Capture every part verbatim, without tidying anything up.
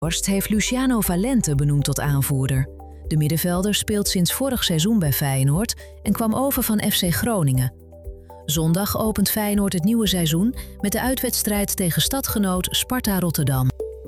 Horst heeft Luciano Valente benoemd tot aanvoerder. De middenvelder speelt sinds vorig seizoen bij Feyenoord en kwam over van F C Groningen. Zondag opent Feyenoord het nieuwe seizoen met de uitwedstrijd tegen stadgenoot Sparta Rotterdam.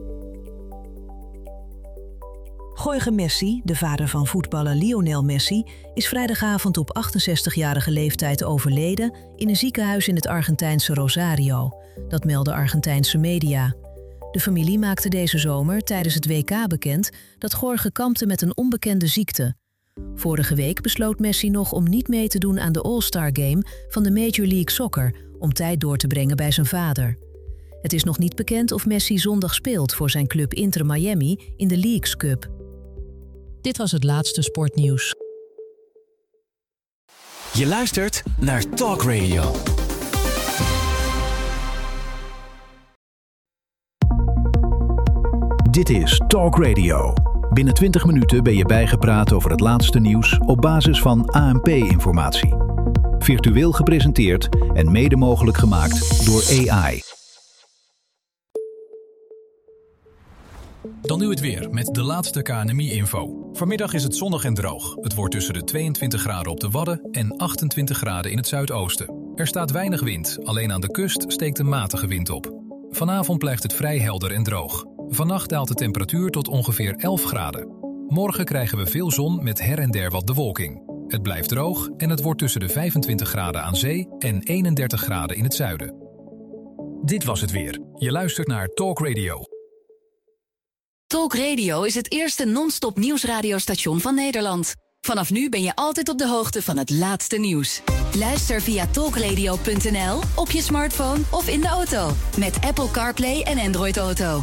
Jorge Messi, de vader van voetballer Lionel Messi, is vrijdagavond op achtenzestigjarige leeftijd overleden in een ziekenhuis in het Argentijnse Rosario. Dat melden Argentijnse media. De familie maakte deze zomer tijdens het W K bekend dat Jorge kampte met een onbekende ziekte. Vorige week besloot Messi nog om niet mee te doen aan de All-Star Game van de Major League Soccer om tijd door te brengen bij zijn vader. Het is nog niet bekend of Messi zondag speelt voor zijn club Inter Miami in de Leagues Cup. Dit was het laatste sportnieuws. Je luistert naar Talk Radio. Dit is Talk Radio. Binnen twintig minuten ben je bijgepraat over het laatste nieuws op basis van A N P-informatie. Virtueel gepresenteerd en mede mogelijk gemaakt door A I. Dan nu het weer met de laatste K N M I-info. Vanmiddag is het zonnig en droog. Het wordt tussen de tweeëntwintig graden op de Wadden en achtentwintig graden in het zuidoosten. Er staat weinig wind, alleen aan de kust steekt een matige wind op. Vanavond blijft het vrij helder en droog. Vannacht daalt de temperatuur tot ongeveer elf graden. Morgen krijgen we veel zon met her en der wat bewolking. Het blijft droog en het wordt tussen de vijfentwintig graden aan zee en eenendertig graden in het zuiden. Dit was het weer. Je luistert naar Talk Radio. Talk Radio is het eerste non-stop nieuwsradiostation van Nederland. Vanaf nu ben je altijd op de hoogte van het laatste nieuws. Luister via talkradio punt n l, op je smartphone of in de auto. Met Apple CarPlay en Android Auto.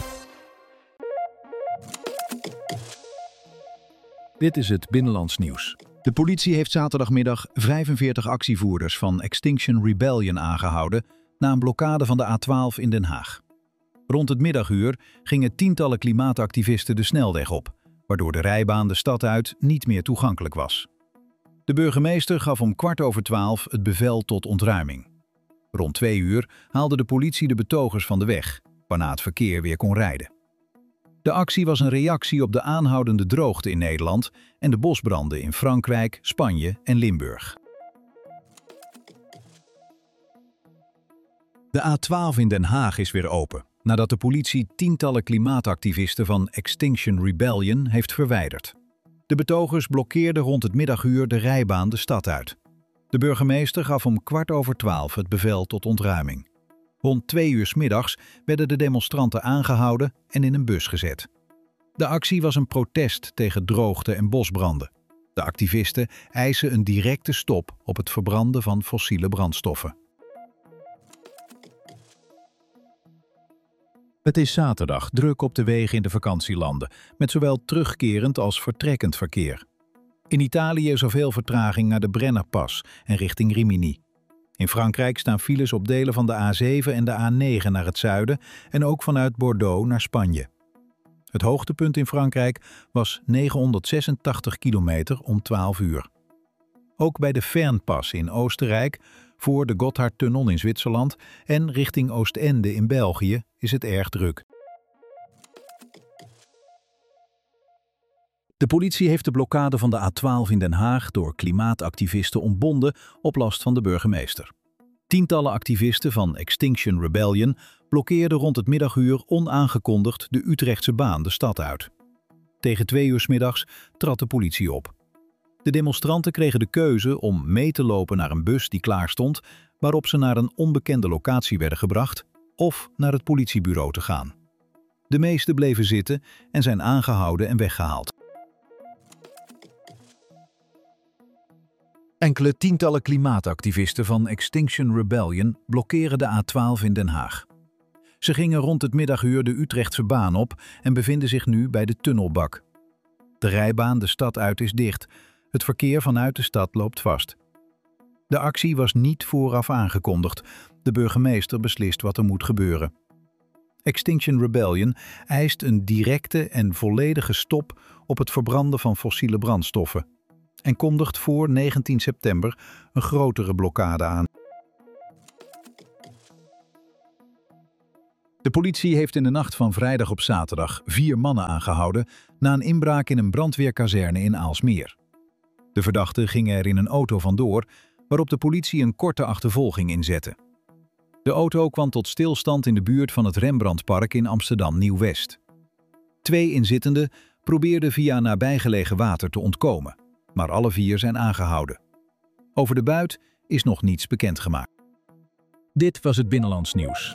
Dit is het Binnenlands nieuws. De politie heeft zaterdagmiddag vijfenveertig actievoerders van Extinction Rebellion aangehouden na een blokkade van de A twaalf in Den Haag. Rond het middaguur gingen tientallen klimaatactivisten de snelweg op, waardoor de rijbaan de stad uit niet meer toegankelijk was. De burgemeester gaf om kwart over twaalf het bevel tot ontruiming. Rond twee uur haalde de politie de betogers van de weg, waarna het verkeer weer kon rijden. De actie was een reactie op de aanhoudende droogte in Nederland en de bosbranden in Frankrijk, Spanje en Limburg. De A twaalf in Den Haag is weer open, nadat de politie tientallen klimaatactivisten van Extinction Rebellion heeft verwijderd. De betogers blokkeerden rond het middaguur de rijbaan de stad uit. De burgemeester gaf om kwart over twaalf het bevel tot ontruiming. Rond twee uur 's middags werden de demonstranten aangehouden en in een bus gezet. De actie was een protest tegen droogte en bosbranden. De activisten eisen een directe stop op het verbranden van fossiele brandstoffen. Het is zaterdag, druk op de wegen in de vakantielanden, met zowel terugkerend als vertrekkend verkeer. In Italië is er veel vertraging naar de Brennerpas en richting Rimini. In Frankrijk staan files op delen van de A zeven en de A negen naar het zuiden en ook vanuit Bordeaux naar Spanje. Het hoogtepunt in Frankrijk was negenhonderdzesentachtig kilometer om twaalf uur. Ook bij de Fernpas in Oostenrijk, voor de Gotthardtunnel in Zwitserland en richting Oostende in België is het erg druk. De politie heeft de blokkade van de A twaalf in Den Haag door klimaatactivisten ontbonden op last van de burgemeester. Tientallen activisten van Extinction Rebellion blokkeerden rond het middaguur onaangekondigd de Utrechtse baan de stad uit. Tegen twee uur 's middags trad de politie op. De demonstranten kregen de keuze om mee te lopen naar een bus die klaar stond, waarop ze naar een onbekende locatie werden gebracht, of naar het politiebureau te gaan. De meesten bleven zitten en zijn aangehouden en weggehaald. Enkele tientallen klimaatactivisten van Extinction Rebellion blokkeren de A twaalf in Den Haag. Ze gingen rond het middaguur de Utrechtse baan op en bevinden zich nu bij de tunnelbak. De rijbaan de stad uit is dicht. Het verkeer vanuit de stad loopt vast. De actie was niet vooraf aangekondigd. De burgemeester beslist wat er moet gebeuren. Extinction Rebellion eist een directe en volledige stop op het verbranden van fossiele brandstoffen en kondigt voor negentien september een grotere blokkade aan. De politie heeft in de nacht van vrijdag op zaterdag vier mannen aangehouden na een inbraak in een brandweerkazerne in Aalsmeer. De verdachten gingen er in een auto vandoor, waarop de politie een korte achtervolging inzette. De auto kwam tot stilstand in de buurt van het Rembrandtpark in Amsterdam-Nieuw-West. Twee inzittenden probeerden via nabijgelegen water te ontkomen, maar alle vier zijn aangehouden. Over de buit is nog niets bekendgemaakt. Dit was het Binnenlands nieuws.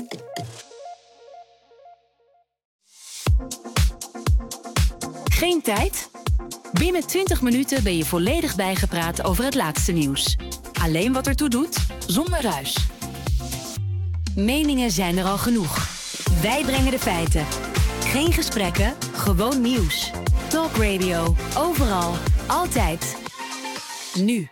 Geen tijd? Binnen twintig minuten ben je volledig bijgepraat over het laatste nieuws. Alleen wat ertoe doet, zonder ruis. Meningen zijn er al genoeg. Wij brengen de feiten. Geen gesprekken, gewoon nieuws. Talk Radio, overal, altijd. Nu.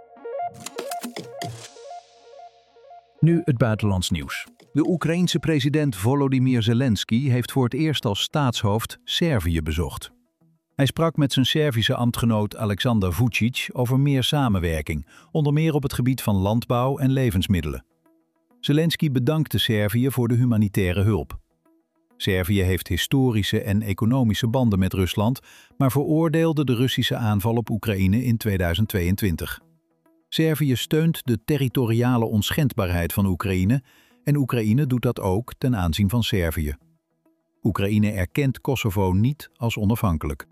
Nu het buitenlands nieuws. De Oekraïense president Volodymyr Zelensky heeft voor het eerst als staatshoofd Servië bezocht. Hij sprak met zijn Servische ambtgenoot Aleksandar Vučić over meer samenwerking, onder meer op het gebied van landbouw en levensmiddelen. Zelensky bedankte Servië voor de humanitaire hulp. Servië heeft historische en economische banden met Rusland, maar veroordeelde de Russische aanval op Oekraïne in tweeduizend tweeëntwintig. Servië steunt de territoriale onschendbaarheid van Oekraïne en Oekraïne doet dat ook ten aanzien van Servië. Oekraïne erkent Kosovo niet als onafhankelijk.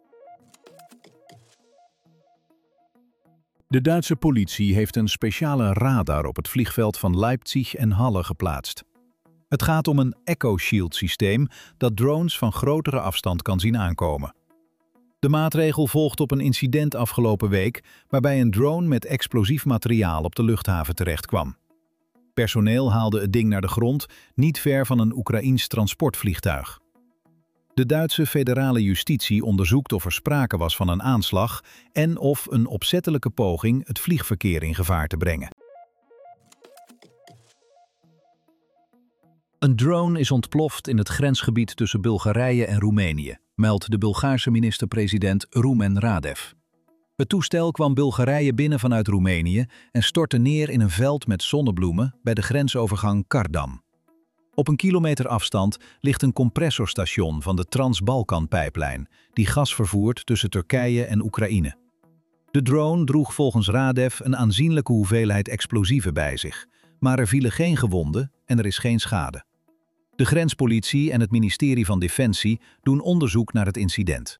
De Duitse politie heeft een speciale radar op het vliegveld van Leipzig en Halle geplaatst. Het gaat om een Echo Shield systeem dat drones van grotere afstand kan zien aankomen. De maatregel volgt op een incident afgelopen week waarbij een drone met explosief materiaal op de luchthaven terechtkwam. Personeel haalde het ding naar de grond, niet ver van een Oekraïens transportvliegtuig. De Duitse federale justitie onderzoekt of er sprake was van een aanslag en of een opzettelijke poging het vliegverkeer in gevaar te brengen. Een drone is ontploft in het grensgebied tussen Bulgarije en Roemenië, meldt de Bulgaarse minister-president Rumen Radev. Het toestel kwam Bulgarije binnen vanuit Roemenië en stortte neer in een veld met zonnebloemen bij de grensovergang Kardam. Op een kilometer afstand ligt een compressorstation van de Trans-Balkan-pijplijn, die gas vervoert tussen Turkije en Oekraïne. De drone droeg volgens Radev een aanzienlijke hoeveelheid explosieven bij zich, maar er vielen geen gewonden en er is geen schade. De grenspolitie en het ministerie van Defensie doen onderzoek naar het incident.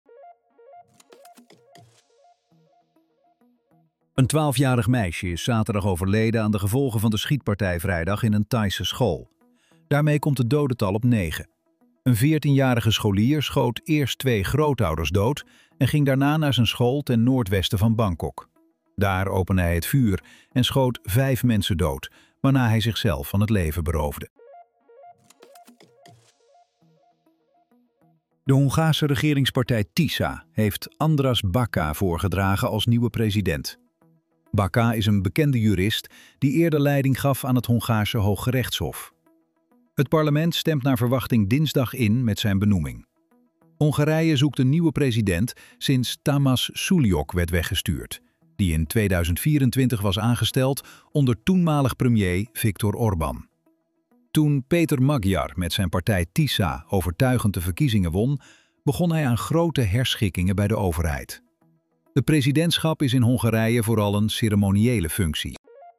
Een twaalfjarig meisje is zaterdag overleden aan de gevolgen van de schietpartij vrijdag in een Thaise school. Daarmee komt het dodental op negen. Een veertienjarige scholier schoot eerst twee grootouders dood en ging daarna naar zijn school ten noordwesten van Bangkok. Daar opende hij het vuur en schoot vijf mensen dood, waarna hij zichzelf van het leven beroofde. De Hongaarse regeringspartij TISA heeft Andras Baka voorgedragen als nieuwe president. Baka is een bekende jurist die eerder leiding gaf aan het Hongaarse Hooggerechtshof. Het parlement stemt naar verwachting dinsdag in met zijn benoeming. Hongarije zoekt een nieuwe president sinds Tamás Suljók werd weggestuurd, die in tweeduizend vierentwintig was aangesteld onder toenmalig premier Viktor Orbán. Toen Péter Magyar met zijn partij TISA overtuigend de verkiezingen won, begon hij aan grote herschikkingen bij de overheid. Het presidentschap is in Hongarije vooral een ceremoniële functie.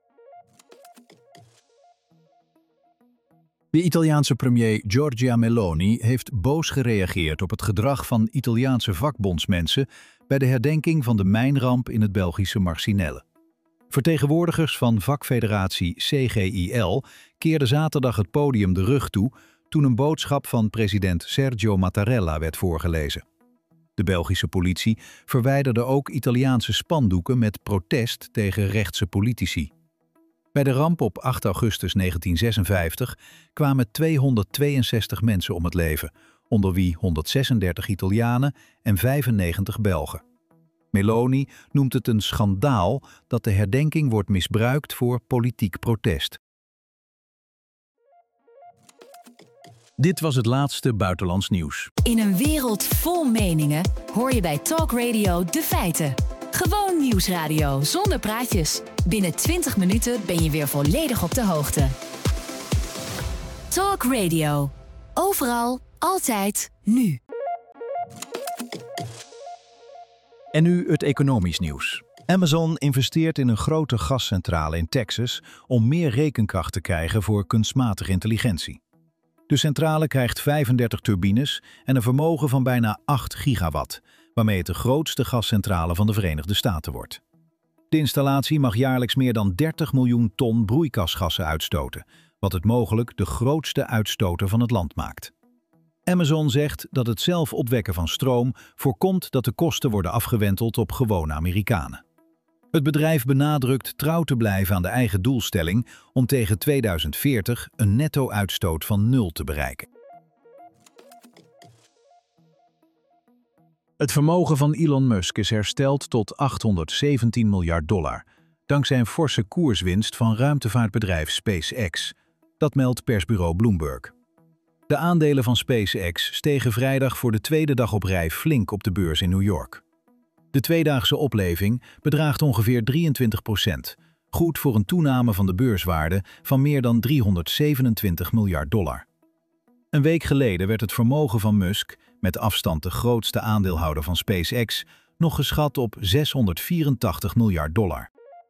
De Italiaanse premier Giorgia Meloni heeft boos gereageerd op het gedrag van Italiaanse vakbondsmensen bij de herdenking van de mijnramp in het Belgische Marcinelle. Vertegenwoordigers van vakfederatie C G I L keerden zaterdag het podium de rug toe toen een boodschap van president Sergio Mattarella werd voorgelezen. De Belgische politie verwijderde ook Italiaanse spandoeken met protest tegen rechtse politici. Bij de ramp op acht augustus negentien zesenvijftig kwamen tweehonderdtweeënzestig mensen om het leven, onder wie honderdzesendertig Italianen en vijfennegentig Belgen. Meloni noemt het een schandaal dat de herdenking wordt misbruikt voor politiek protest. Dit was het laatste buitenlands nieuws. In een wereld vol meningen hoor je bij Talk Radio de feiten. Gewoon nieuwsradio zonder praatjes. Binnen twintig minuten ben je weer volledig op de hoogte. Talk Radio. Overal, altijd, nu. En nu het economisch nieuws. Amazon investeert in een grote gascentrale in Texas om meer rekenkracht te krijgen voor kunstmatige intelligentie. De centrale krijgt vijfendertig turbines en een vermogen van bijna acht gigawatt, waarmee het de grootste gascentrale van de Verenigde Staten wordt. De installatie mag jaarlijks meer dan dertig miljoen ton broeikasgassen uitstoten, wat het mogelijk de grootste uitstoter van het land maakt. Amazon zegt dat het zelf opwekken van stroom voorkomt dat de kosten worden afgewenteld op gewone Amerikanen. Het bedrijf benadrukt trouw te blijven aan de eigen doelstelling om tegen tweeduizend veertig een netto-uitstoot van nul te bereiken. Het vermogen van Elon Musk is hersteld tot achthonderdzeventien miljard dollar, dankzij een forse koerswinst van ruimtevaartbedrijf SpaceX. Dat meldt persbureau Bloomberg. De aandelen van SpaceX stegen vrijdag voor de tweede dag op rij flink op de beurs in New York. De tweedaagse opleving bedraagt ongeveer drieëntwintig procent, goed voor een toename van de beurswaarde van meer dan driehonderdzevenentwintig miljard dollar. Een week geleden werd het vermogen van Musk, met afstand de grootste aandeelhouder van SpaceX, nog geschat op zeshonderdvierentachtig miljard dollar.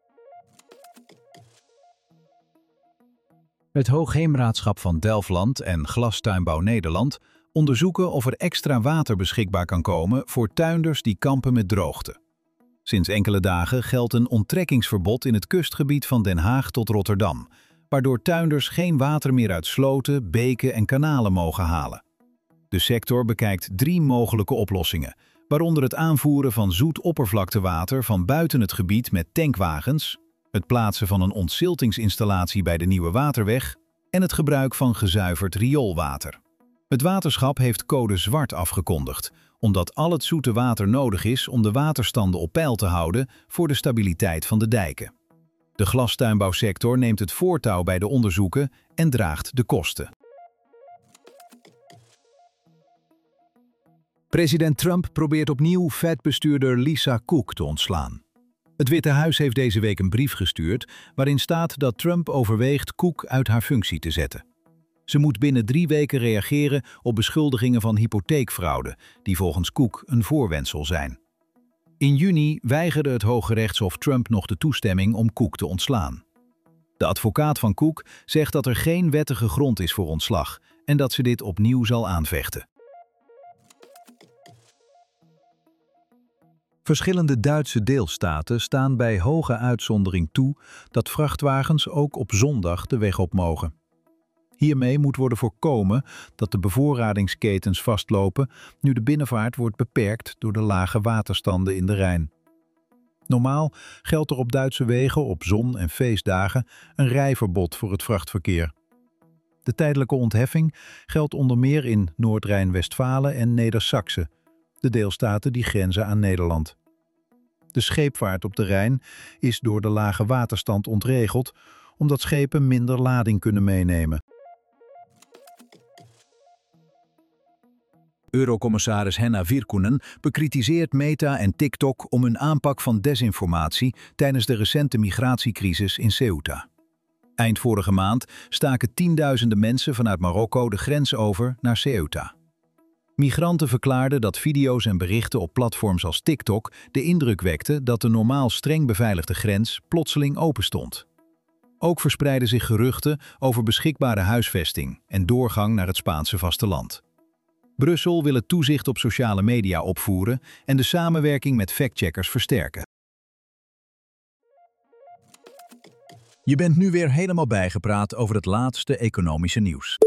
Het Hoogheemraadschap van Delfland en Glastuinbouw Nederland onderzoeken of er extra water beschikbaar kan komen voor tuinders die kampen met droogte. Sinds enkele dagen geldt een onttrekkingsverbod in het kustgebied van Den Haag tot Rotterdam, waardoor tuinders geen water meer uit sloten, beken en kanalen mogen halen. De sector bekijkt drie mogelijke oplossingen, waaronder het aanvoeren van zoet oppervlaktewater van buiten het gebied met tankwagens, het plaatsen van een ontziltingsinstallatie bij de Nieuwe Waterweg en het gebruik van gezuiverd rioolwater. Het waterschap heeft code zwart afgekondigd, omdat al het zoete water nodig is om de waterstanden op peil te houden voor de stabiliteit van de dijken. De glastuinbouwsector neemt het voortouw bij de onderzoeken en draagt de kosten. President Trump probeert opnieuw Fed-bestuurder Lisa Cook te ontslaan. Het Witte Huis heeft deze week een brief gestuurd waarin staat dat Trump overweegt Cook uit haar functie te zetten. Ze moet binnen drie weken reageren op beschuldigingen van hypotheekfraude, die volgens Cook een voorwendsel zijn. In juni weigerde het Hooggerechtshof Trump nog de toestemming om Cook te ontslaan. De advocaat van Cook zegt dat er geen wettige grond is voor ontslag en dat ze dit opnieuw zal aanvechten. Verschillende Duitse deelstaten staan bij hoge uitzondering toe dat vrachtwagens ook op zondag de weg op mogen. Hiermee moet worden voorkomen dat de bevoorradingsketens vastlopen nu de binnenvaart wordt beperkt door de lage waterstanden in de Rijn. Normaal geldt er op Duitse wegen op zon- en feestdagen een rijverbod voor het vrachtverkeer. De tijdelijke ontheffing geldt onder meer in Noord-Rijn-Westfalen en Neder-Saxe, de deelstaten die grenzen aan Nederland. De scheepvaart op de Rijn is door de lage waterstand ontregeld, omdat schepen minder lading kunnen meenemen. Eurocommissaris Henna Virkkunen bekritiseert Meta en TikTok om hun aanpak van desinformatie tijdens de recente migratiecrisis in Ceuta. Eind vorige maand staken tienduizenden mensen vanuit Marokko de grens over naar Ceuta. Migranten verklaarden dat video's en berichten op platforms als TikTok de indruk wekten dat de normaal streng beveiligde grens plotseling openstond. Ook verspreidden zich geruchten over beschikbare huisvesting en doorgang naar het Spaanse vasteland. Brussel wil het toezicht op sociale media opvoeren en de samenwerking met factcheckers versterken. Je bent nu weer helemaal bijgepraat over het laatste economische nieuws.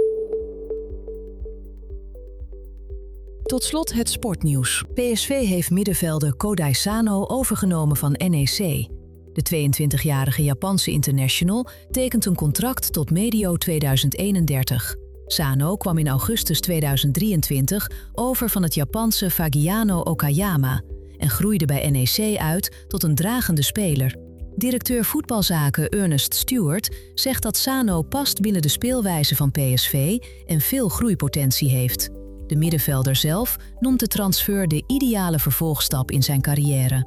Tot slot het sportnieuws. P S V heeft middenvelder Kodai Sano overgenomen van N E C. De tweeëntwintigjarige Japanse international tekent een contract tot medio tweeduizend eenendertig. Sano kwam in augustus tweeduizend drieëntwintig over van het Japanse Fagiano Okayama en groeide bij N E C uit tot een dragende speler. Directeur voetbalzaken Ernest Stewart zegt dat Sano past binnen de speelwijze van P S V en veel groeipotentie heeft. De middenvelder zelf noemt de transfer de ideale vervolgstap in zijn carrière.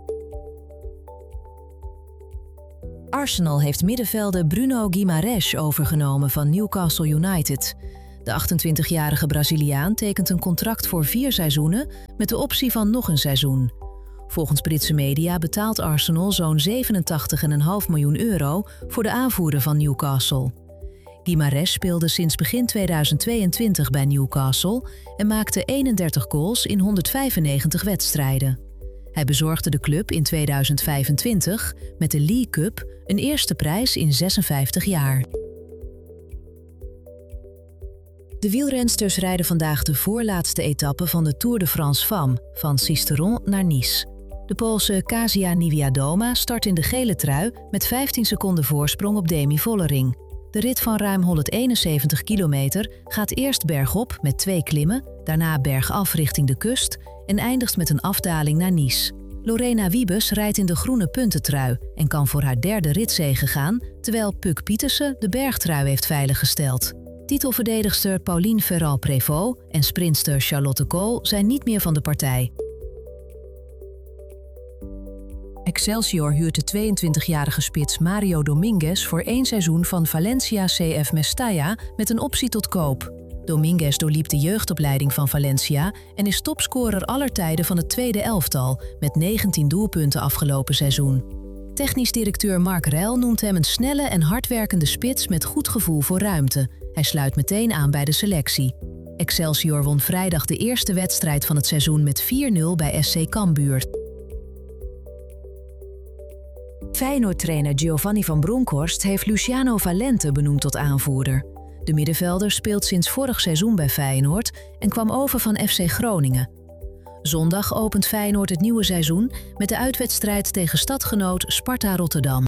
Arsenal heeft middenvelder Bruno Guimaraes overgenomen van Newcastle United. De achtentwintigjarige Braziliaan tekent een contract voor vier seizoenen met de optie van nog een seizoen. Volgens Britse media betaalt Arsenal zo'n zevenentachtig komma vijf miljoen euro voor de aanvoerder van Newcastle. Guimarães speelde sinds begin tweeduizend tweeëntwintig bij Newcastle en maakte eenendertig goals in honderdvijfennegentig wedstrijden. Hij bezorgde de club in tweeduizend vijfentwintig met de League Cup een eerste prijs in zesenvijftig jaar. De wielrensters rijden vandaag de voorlaatste etappe van de Tour de France Femmes van Sisteron naar Nice. De Poolse Kasia Niewiadoma start in de gele trui met vijftien seconden voorsprong op Demi Vollering. De rit van ruim honderdeenenzeventig kilometer gaat eerst bergop met twee klimmen, daarna bergaf richting de kust en eindigt met een afdaling naar Nice. Lorena Wiebes rijdt in de groene puntentrui en kan voor haar derde ritzege gaan, terwijl Puk Pietersen de bergtrui heeft veiliggesteld. Titelverdedigster Pauline Ferrand-Prévot en sprintster Charlotte Kool zijn niet meer van de partij. Excelsior huurt de tweeëntwintigjarige spits Mario Dominguez voor één seizoen van Valencia C F Mestalla met een optie tot koop. Dominguez doorliep de jeugdopleiding van Valencia en is topscorer aller tijden van het tweede elftal met negentien doelpunten afgelopen seizoen. Technisch directeur Mark Rell noemt hem een snelle en hardwerkende spits met goed gevoel voor ruimte. Hij sluit meteen aan bij de selectie. Excelsior won vrijdag de eerste wedstrijd van het seizoen met vier nul bij S C Cambuur. Feyenoord-trainer Giovanni van Bronckhorst heeft Luciano Valente benoemd tot aanvoerder. De middenvelder speelt sinds vorig seizoen bij Feyenoord en kwam over van F C Groningen. Zondag opent Feyenoord het nieuwe seizoen met de uitwedstrijd tegen stadgenoot Sparta Rotterdam.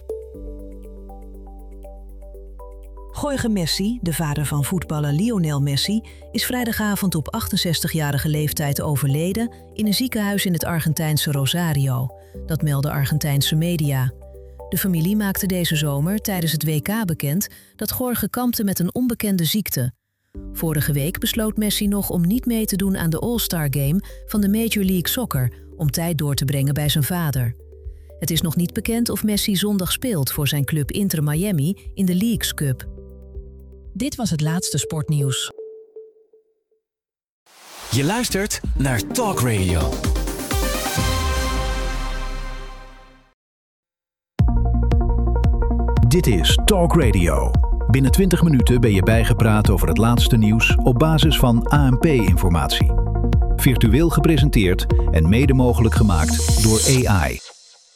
Jorge Messi, de vader van voetballer Lionel Messi, is vrijdagavond op achtenzestigjarige leeftijd overleden in een ziekenhuis in het Argentijnse Rosario. Dat melden Argentijnse media. De familie maakte deze zomer tijdens het W K bekend dat Jorge kampte met een onbekende ziekte. Vorige week besloot Messi nog om niet mee te doen aan de All-Star Game van de Major League Soccer om tijd door te brengen bij zijn vader. Het is nog niet bekend of Messi zondag speelt voor zijn club Inter Miami in de Leagues Cup. Dit was het laatste sportnieuws. Je luistert naar Talk Radio. Dit is Talk Radio. Binnen twintig minuten ben je bijgepraat over het laatste nieuws op basis van A N P-informatie. Virtueel gepresenteerd en mede mogelijk gemaakt door A I.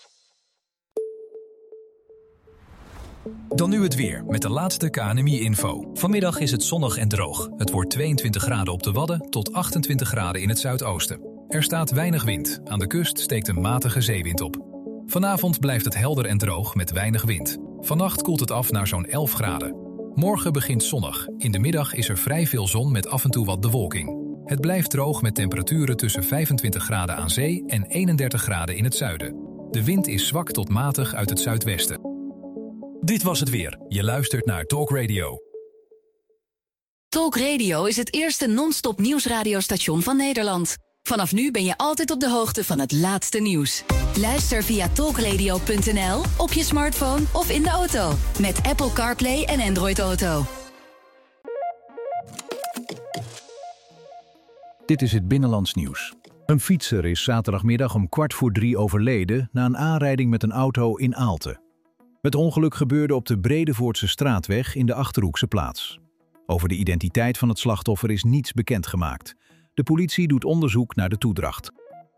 Dan nu het weer met de laatste K N M I-info. Vanmiddag is het zonnig en droog. Het wordt tweeëntwintig graden op de Wadden tot achtentwintig graden in het zuidoosten. Er staat weinig wind. Aan de kust steekt een matige zeewind op. Vanavond blijft het helder en droog met weinig wind. Vannacht koelt het af naar zo'n elf graden. Morgen begint zonnig. In de middag is er vrij veel zon met af en toe wat bewolking. Het blijft droog met temperaturen tussen vijfentwintig graden aan zee en eenendertig graden in het zuiden. De wind is zwak tot matig uit het zuidwesten. Dit was het weer. Je luistert naar Talk Radio. Talk Radio is het eerste non-stop nieuwsradiostation van Nederland. Vanaf nu ben je altijd op de hoogte van het laatste nieuws. Luister via talkradio punt n l, op je smartphone of in de auto. Met Apple CarPlay en Android Auto. Dit is het Binnenlands nieuws. Een fietser is zaterdagmiddag om kwart voor drie overleden na een aanrijding met een auto in Aalten. Het ongeluk gebeurde op de Bredevoortse straatweg in de Achterhoekse plaats. Over de identiteit van het slachtoffer is niets bekendgemaakt. De politie doet onderzoek naar de toedracht.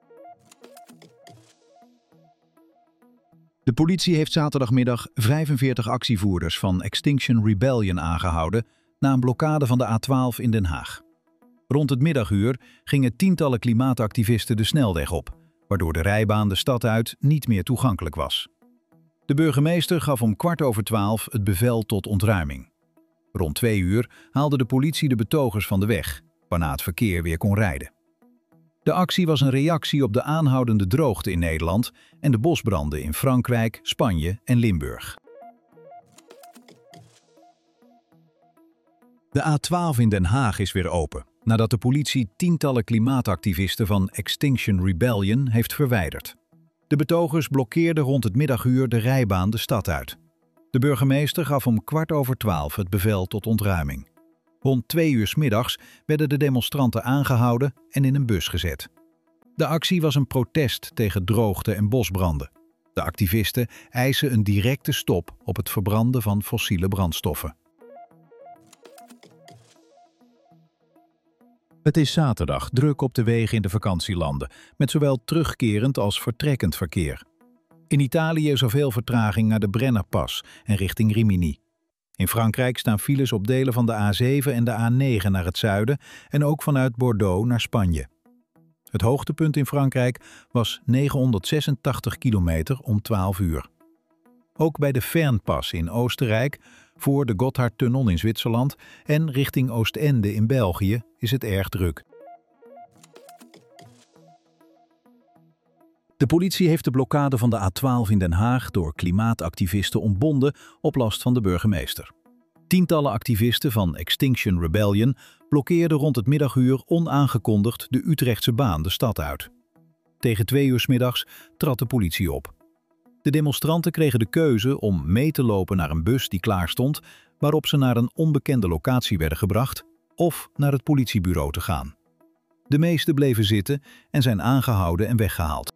De politie heeft zaterdagmiddag vijfenveertig actievoerders van Extinction Rebellion aangehouden na een blokkade van de A twaalf in Den Haag. Rond het middaguur gingen tientallen klimaatactivisten de snelweg op, waardoor de rijbaan de stad uit niet meer toegankelijk was. De burgemeester gaf om kwart over twaalf het bevel tot ontruiming. Rond twee uur haalde de politie de betogers van de weg, waarna het verkeer weer kon rijden. De actie was een reactie op de aanhoudende droogte in Nederland en de bosbranden in Frankrijk, Spanje en Limburg. De A twaalf in Den Haag is weer open, nadat de politie tientallen klimaatactivisten van Extinction Rebellion heeft verwijderd. De betogers blokkeerden rond het middaguur de rijbaan de stad uit. De burgemeester gaf om kwart over twaalf het bevel tot ontruiming. Rond twee uur 's middags werden de demonstranten aangehouden en in een bus gezet. De actie was een protest tegen droogte en bosbranden. De activisten eisen een directe stop op het verbranden van fossiele brandstoffen. Het is zaterdag, druk op de wegen in de vakantielanden, met zowel terugkerend als vertrekkend verkeer. In Italië is er veel vertraging naar de Brennerpas en richting Rimini. In Frankrijk staan files op delen van de A zeven en de A negen naar het zuiden en ook vanuit Bordeaux naar Spanje. Het hoogtepunt in Frankrijk was negenhonderdzesentachtig kilometer om twaalf uur. Ook bij de Fernpas in Oostenrijk, voor de Gotthardtunnel in Zwitserland en richting Oostende in België is het erg druk. De politie heeft de blokkade van de A twaalf in Den Haag door klimaatactivisten ontbonden op last van de burgemeester. Tientallen activisten van Extinction Rebellion blokkeerden rond het middaguur onaangekondigd de Utrechtse baan de stad uit. Tegen twee uur 's middags trad de politie op. De demonstranten kregen de keuze om mee te lopen naar een bus die klaar stond, waarop ze naar een onbekende locatie werden gebracht, of naar het politiebureau te gaan. De meesten bleven zitten en zijn aangehouden en weggehaald.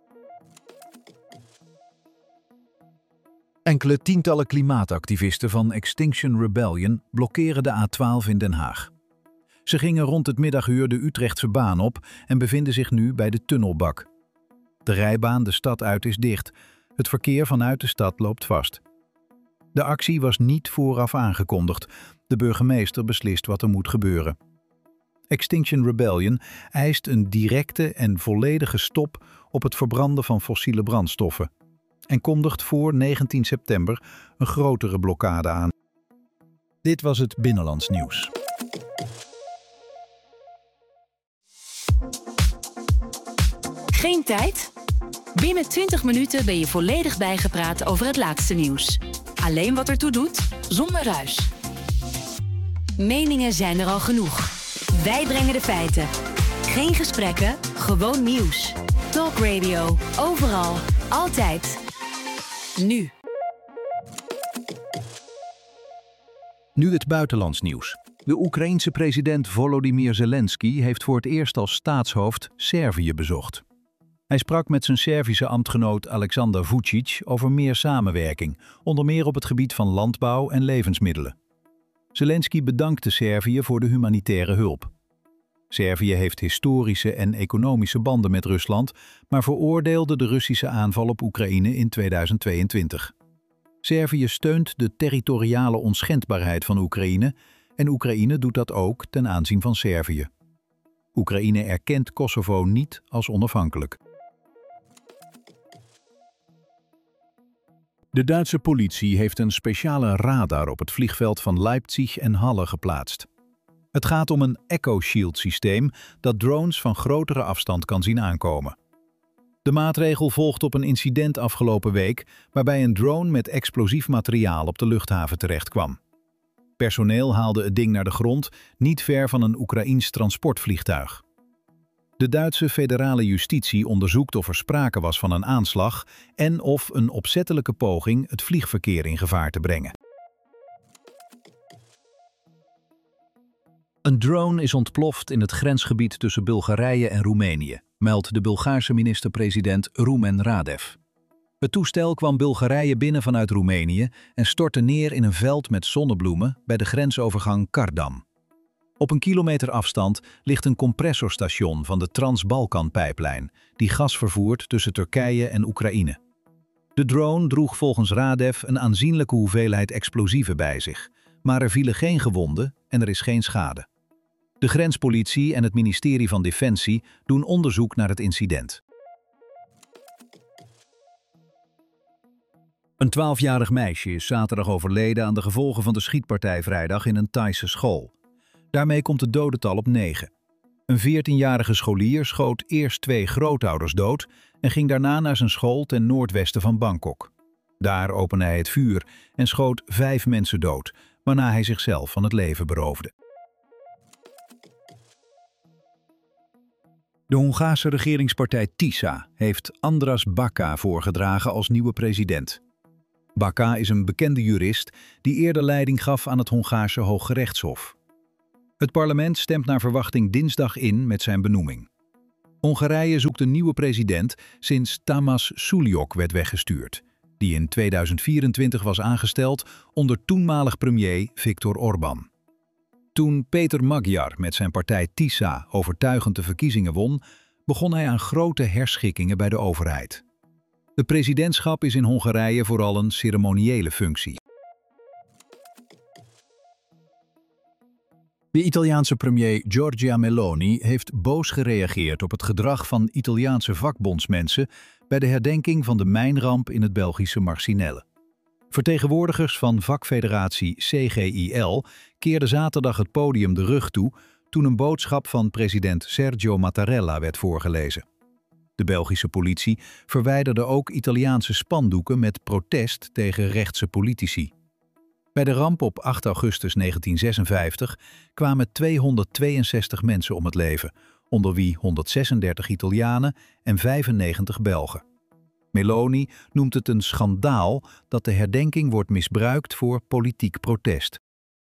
Enkele tientallen klimaatactivisten van Extinction Rebellion blokkeren de A twaalf in Den Haag. Ze gingen rond het middaguur de Utrechtse baan op en bevinden zich nu bij de tunnelbak. De rijbaan de stad uit is dicht. Het verkeer vanuit de stad loopt vast. De actie was niet vooraf aangekondigd. De burgemeester beslist wat er moet gebeuren. Extinction Rebellion eist een directe en volledige stop op het verbranden van fossiele brandstoffen en kondigt voor negentien september een grotere blokkade aan. Dit was het Binnenlands Nieuws. Geen tijd? Binnen twintig minuten ben je volledig bijgepraat over het laatste nieuws. Alleen wat ertoe doet, zonder ruis. Meningen zijn er al genoeg. Wij brengen de feiten. Geen gesprekken, gewoon nieuws. Talk Radio, overal, altijd. Nu. Nu het buitenlands nieuws. De Oekraïense president Volodymyr Zelensky heeft voor het eerst als staatshoofd Servië bezocht. Hij sprak met zijn Servische ambtgenoot Aleksandar Vučić over meer samenwerking, onder meer op het gebied van landbouw en levensmiddelen. Zelensky bedankte Servië voor de humanitaire hulp. Servië heeft historische en economische banden met Rusland, maar veroordeelde de Russische aanval op Oekraïne in tweeduizend tweeëntwintig. Servië steunt de territoriale onschendbaarheid van Oekraïne en Oekraïne doet dat ook ten aanzien van Servië. Oekraïne erkent Kosovo niet als onafhankelijk. De Duitse politie heeft een speciale radar op het vliegveld van Leipzig en Halle geplaatst. Het gaat om een Echo Shield systeem dat drones van grotere afstand kan zien aankomen. De maatregel volgt op een incident afgelopen week waarbij een drone met explosief materiaal op de luchthaven terechtkwam. Personeel haalde het ding naar de grond, niet ver van een Oekraïens transportvliegtuig. De Duitse federale justitie onderzoekt of er sprake was van een aanslag en of een opzettelijke poging het vliegverkeer in gevaar te brengen. Een drone is ontploft in het grensgebied tussen Bulgarije en Roemenië, meldt de Bulgaarse minister-president Rumen Radev. Het toestel kwam Bulgarije binnen vanuit Roemenië en stortte neer in een veld met zonnebloemen bij de grensovergang Kardam. Op een kilometer afstand ligt een compressorstation van de Trans-Balkan-pijplijn, die gas vervoert tussen Turkije en Oekraïne. De drone droeg volgens Radev een aanzienlijke hoeveelheid explosieven bij zich, maar er vielen geen gewonden en er is geen schade. De grenspolitie en het ministerie van Defensie doen onderzoek naar het incident. Een twaalfjarig meisje is zaterdag overleden aan de gevolgen van de schietpartij vrijdag in een Thaise school. Daarmee komt het dodental op negen. Een veertienjarige scholier schoot eerst twee grootouders dood en ging daarna naar zijn school ten noordwesten van Bangkok. Daar opende hij het vuur en schoot vijf mensen dood, waarna hij zichzelf van het leven beroofde. De Hongaarse regeringspartij TISA heeft Andras Baka voorgedragen als nieuwe president. Baka is een bekende jurist die eerder leiding gaf aan het Hongaarse Hooggerechtshof. Het parlement stemt naar verwachting dinsdag in met zijn benoeming. Hongarije zoekt een nieuwe president sinds Tamás Suljók werd weggestuurd, die in tweeduizend vierentwintig was aangesteld onder toenmalig premier Viktor Orbán. Toen Péter Magyar met zijn partij TISA overtuigend de verkiezingen won, begon hij aan grote herschikkingen bij de overheid. Het presidentschap is in Hongarije vooral een ceremoniële functie. De Italiaanse premier Giorgia Meloni heeft boos gereageerd op het gedrag van Italiaanse vakbondsmensen bij de herdenking van de mijnramp in het Belgische Marcinelle. Vertegenwoordigers van vakfederatie C G I L keerden zaterdag het podium de rug toe toen een boodschap van president Sergio Mattarella werd voorgelezen. De Belgische politie verwijderde ook Italiaanse spandoeken met protest tegen rechtse politici. Bij de ramp op acht augustus negentien zesenvijftig kwamen tweehonderdtweeënzestig mensen om het leven, onder wie honderdzesendertig Italianen en vijfennegentig Belgen. Meloni noemt het een schandaal dat de herdenking wordt misbruikt voor politiek protest.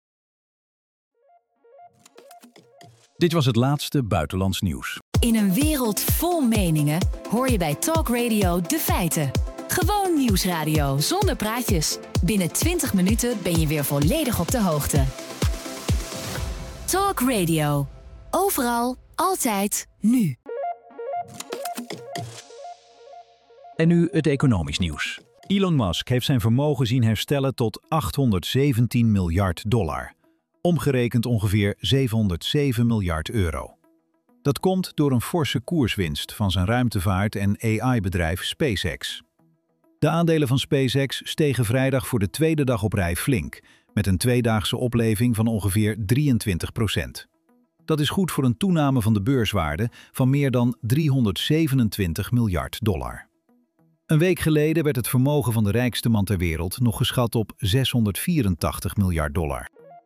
Dit was het laatste buitenlands nieuws. In een wereld vol meningen hoor je bij Talk Radio de feiten. Gewoon nieuwsradio zonder praatjes. Binnen twintig minuten ben je weer volledig op de hoogte. Talk Radio. Overal, altijd, nu. En nu het economisch nieuws. Elon Musk heeft zijn vermogen zien herstellen tot achthonderdzeventien miljard dollar. Omgerekend ongeveer zevenhonderdzeven miljard euro. Dat komt door een forse koerswinst van zijn ruimtevaart- en A I-bedrijf SpaceX. De aandelen van SpaceX stegen vrijdag voor de tweede dag op rij flink, met een tweedaagse opleving van ongeveer drieëntwintig procent. Dat is goed voor een toename van de beurswaarde van meer dan driehonderdzevenentwintig miljard dollar. Een week geleden werd het vermogen van de rijkste man ter wereld nog geschat op zeshonderdvierentachtig miljard dollar.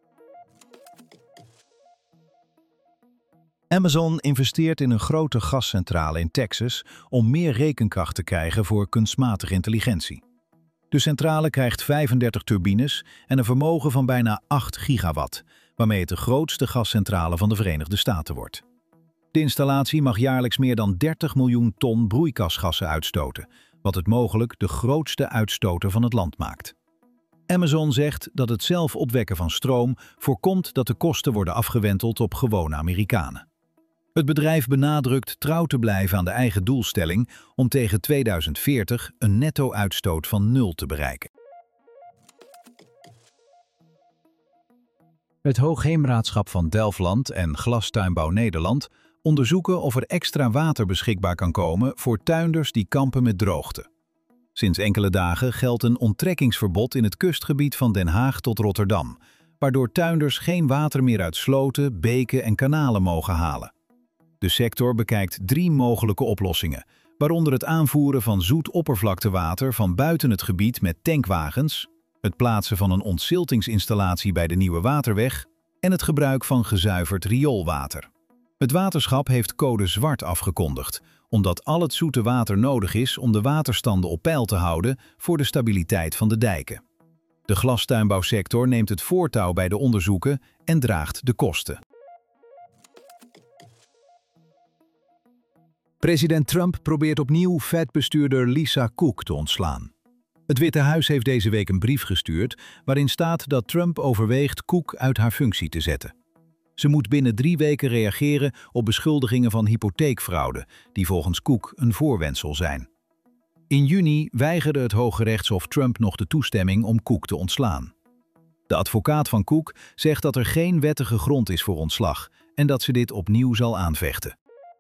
Amazon investeert in een grote gascentrale in Texas om meer rekenkracht te krijgen voor kunstmatige intelligentie. De centrale krijgt vijfendertig turbines en een vermogen van bijna acht gigawatt, waarmee het de grootste gascentrale van de Verenigde Staten wordt. De installatie mag jaarlijks meer dan dertig miljoen ton broeikasgassen uitstoten, wat het mogelijk de grootste uitstoter van het land maakt. Amazon zegt dat het zelf opwekken van stroom voorkomt dat de kosten worden afgewenteld op gewone Amerikanen. Het bedrijf benadrukt trouw te blijven aan de eigen doelstelling om tegen tweeduizend veertig een netto-uitstoot van nul te bereiken. Het Hoogheemraadschap van Delfland en Glastuinbouw Nederland onderzoeken of er extra water beschikbaar kan komen voor tuinders die kampen met droogte. Sinds enkele dagen geldt een onttrekkingsverbod in het kustgebied van Den Haag tot Rotterdam, waardoor tuinders geen water meer uit sloten, beken en kanalen mogen halen. De sector bekijkt drie mogelijke oplossingen, waaronder het aanvoeren van zoet oppervlaktewater van buiten het gebied met tankwagens, het plaatsen van een ontziltingsinstallatie bij de Nieuwe Waterweg en het gebruik van gezuiverd rioolwater. Het waterschap heeft code zwart afgekondigd, omdat al het zoete water nodig is om de waterstanden op peil te houden voor de stabiliteit van de dijken. De glastuinbouwsector neemt het voortouw bij de onderzoeken en draagt de kosten. President Trump probeert opnieuw Fed-bestuurder Lisa Cook te ontslaan. Het Witte Huis heeft deze week een brief gestuurd waarin staat dat Trump overweegt Cook uit haar functie te zetten. Ze moet binnen drie weken reageren op beschuldigingen van hypotheekfraude, die volgens Cook een voorwendsel zijn. In juni weigerde het Hooggerechtshof Trump nog de toestemming om Cook te ontslaan. De advocaat van Cook zegt dat er geen wettige grond is voor ontslag en dat ze dit opnieuw zal aanvechten.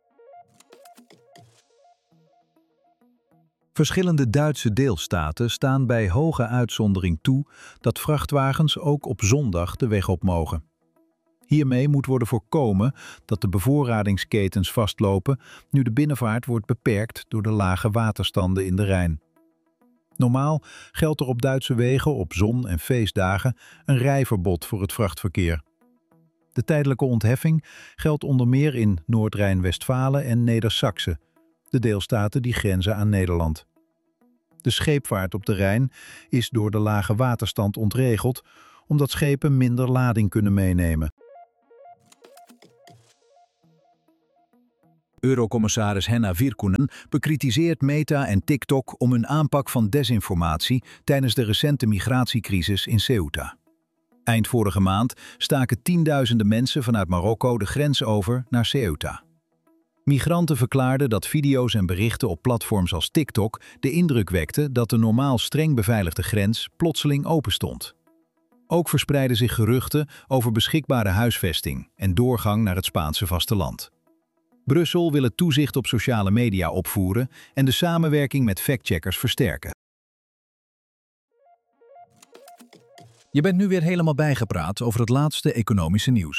Verschillende Duitse deelstaten staan bij hoge uitzondering toe dat vrachtwagens ook op zondag de weg op mogen. Hiermee moet worden voorkomen dat de bevoorradingsketens vastlopen nu de binnenvaart wordt beperkt door de lage waterstanden in de Rijn. Normaal geldt er op Duitse wegen op zon- en feestdagen een rijverbod voor het vrachtverkeer. De tijdelijke ontheffing geldt onder meer in Noord-Rijn-Westfalen en Neder-Saxe, de deelstaten die grenzen aan Nederland. De scheepvaart op de Rijn is door de lage waterstand ontregeld, omdat schepen minder lading kunnen meenemen. Eurocommissaris Henna Virkkunen bekritiseert Meta en TikTok om hun aanpak van desinformatie tijdens de recente migratiecrisis in Ceuta. Eind vorige maand staken tienduizenden mensen vanuit Marokko de grens over naar Ceuta. Migranten verklaarden dat video's en berichten op platforms als TikTok de indruk wekten dat de normaal streng beveiligde grens plotseling open stond. Ook verspreidden zich geruchten over beschikbare huisvesting en doorgang naar het Spaanse vasteland. Brussel wil het toezicht op sociale media opvoeren en de samenwerking met factcheckers versterken. Je bent nu weer helemaal bijgepraat over het laatste economische nieuws.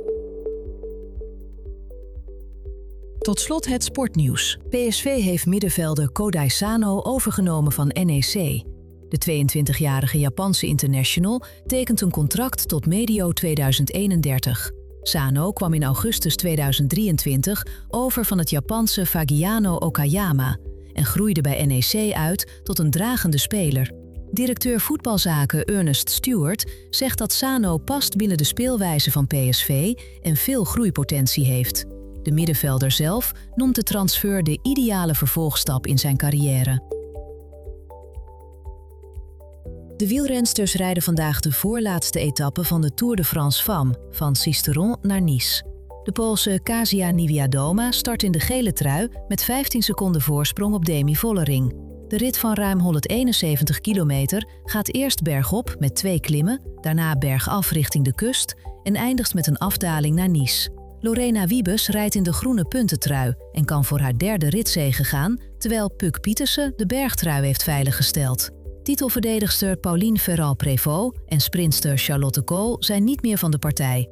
Tot slot het sportnieuws. P S V heeft middenvelder Kodai Sano overgenomen van N E C. De tweeëntwintigjarige Japanse international tekent een contract tot medio tweeduizend eenendertig. Sano kwam in augustus tweeduizend drieëntwintig over van het Japanse Fagiano Okayama en groeide bij N E C uit tot een dragende speler. Directeur voetbalzaken Ernest Stewart zegt dat Sano past binnen de speelwijze van P S V en veel groeipotentie heeft. De middenvelder zelf noemt de transfer de ideale vervolgstap in zijn carrière. De wielrensters rijden vandaag de voorlaatste etappe van de Tour de France Femmes, van Sisteron naar Nice. De Poolse Kasia Niewiadoma start in de gele trui met vijftien seconden voorsprong op Demi Vollering. De rit van ruim honderdeenenzeventig kilometer gaat eerst bergop met twee klimmen, daarna bergaf richting de kust en eindigt met een afdaling naar Nice. Lorena Wiebes rijdt in de groene puntentrui en kan voor haar derde ritzege gaan, terwijl Puk Pietersen de bergtrui heeft veiliggesteld. Titelverdedigster Pauline Ferrand-Prévot en sprinter Charlotte Kool zijn niet meer van de partij.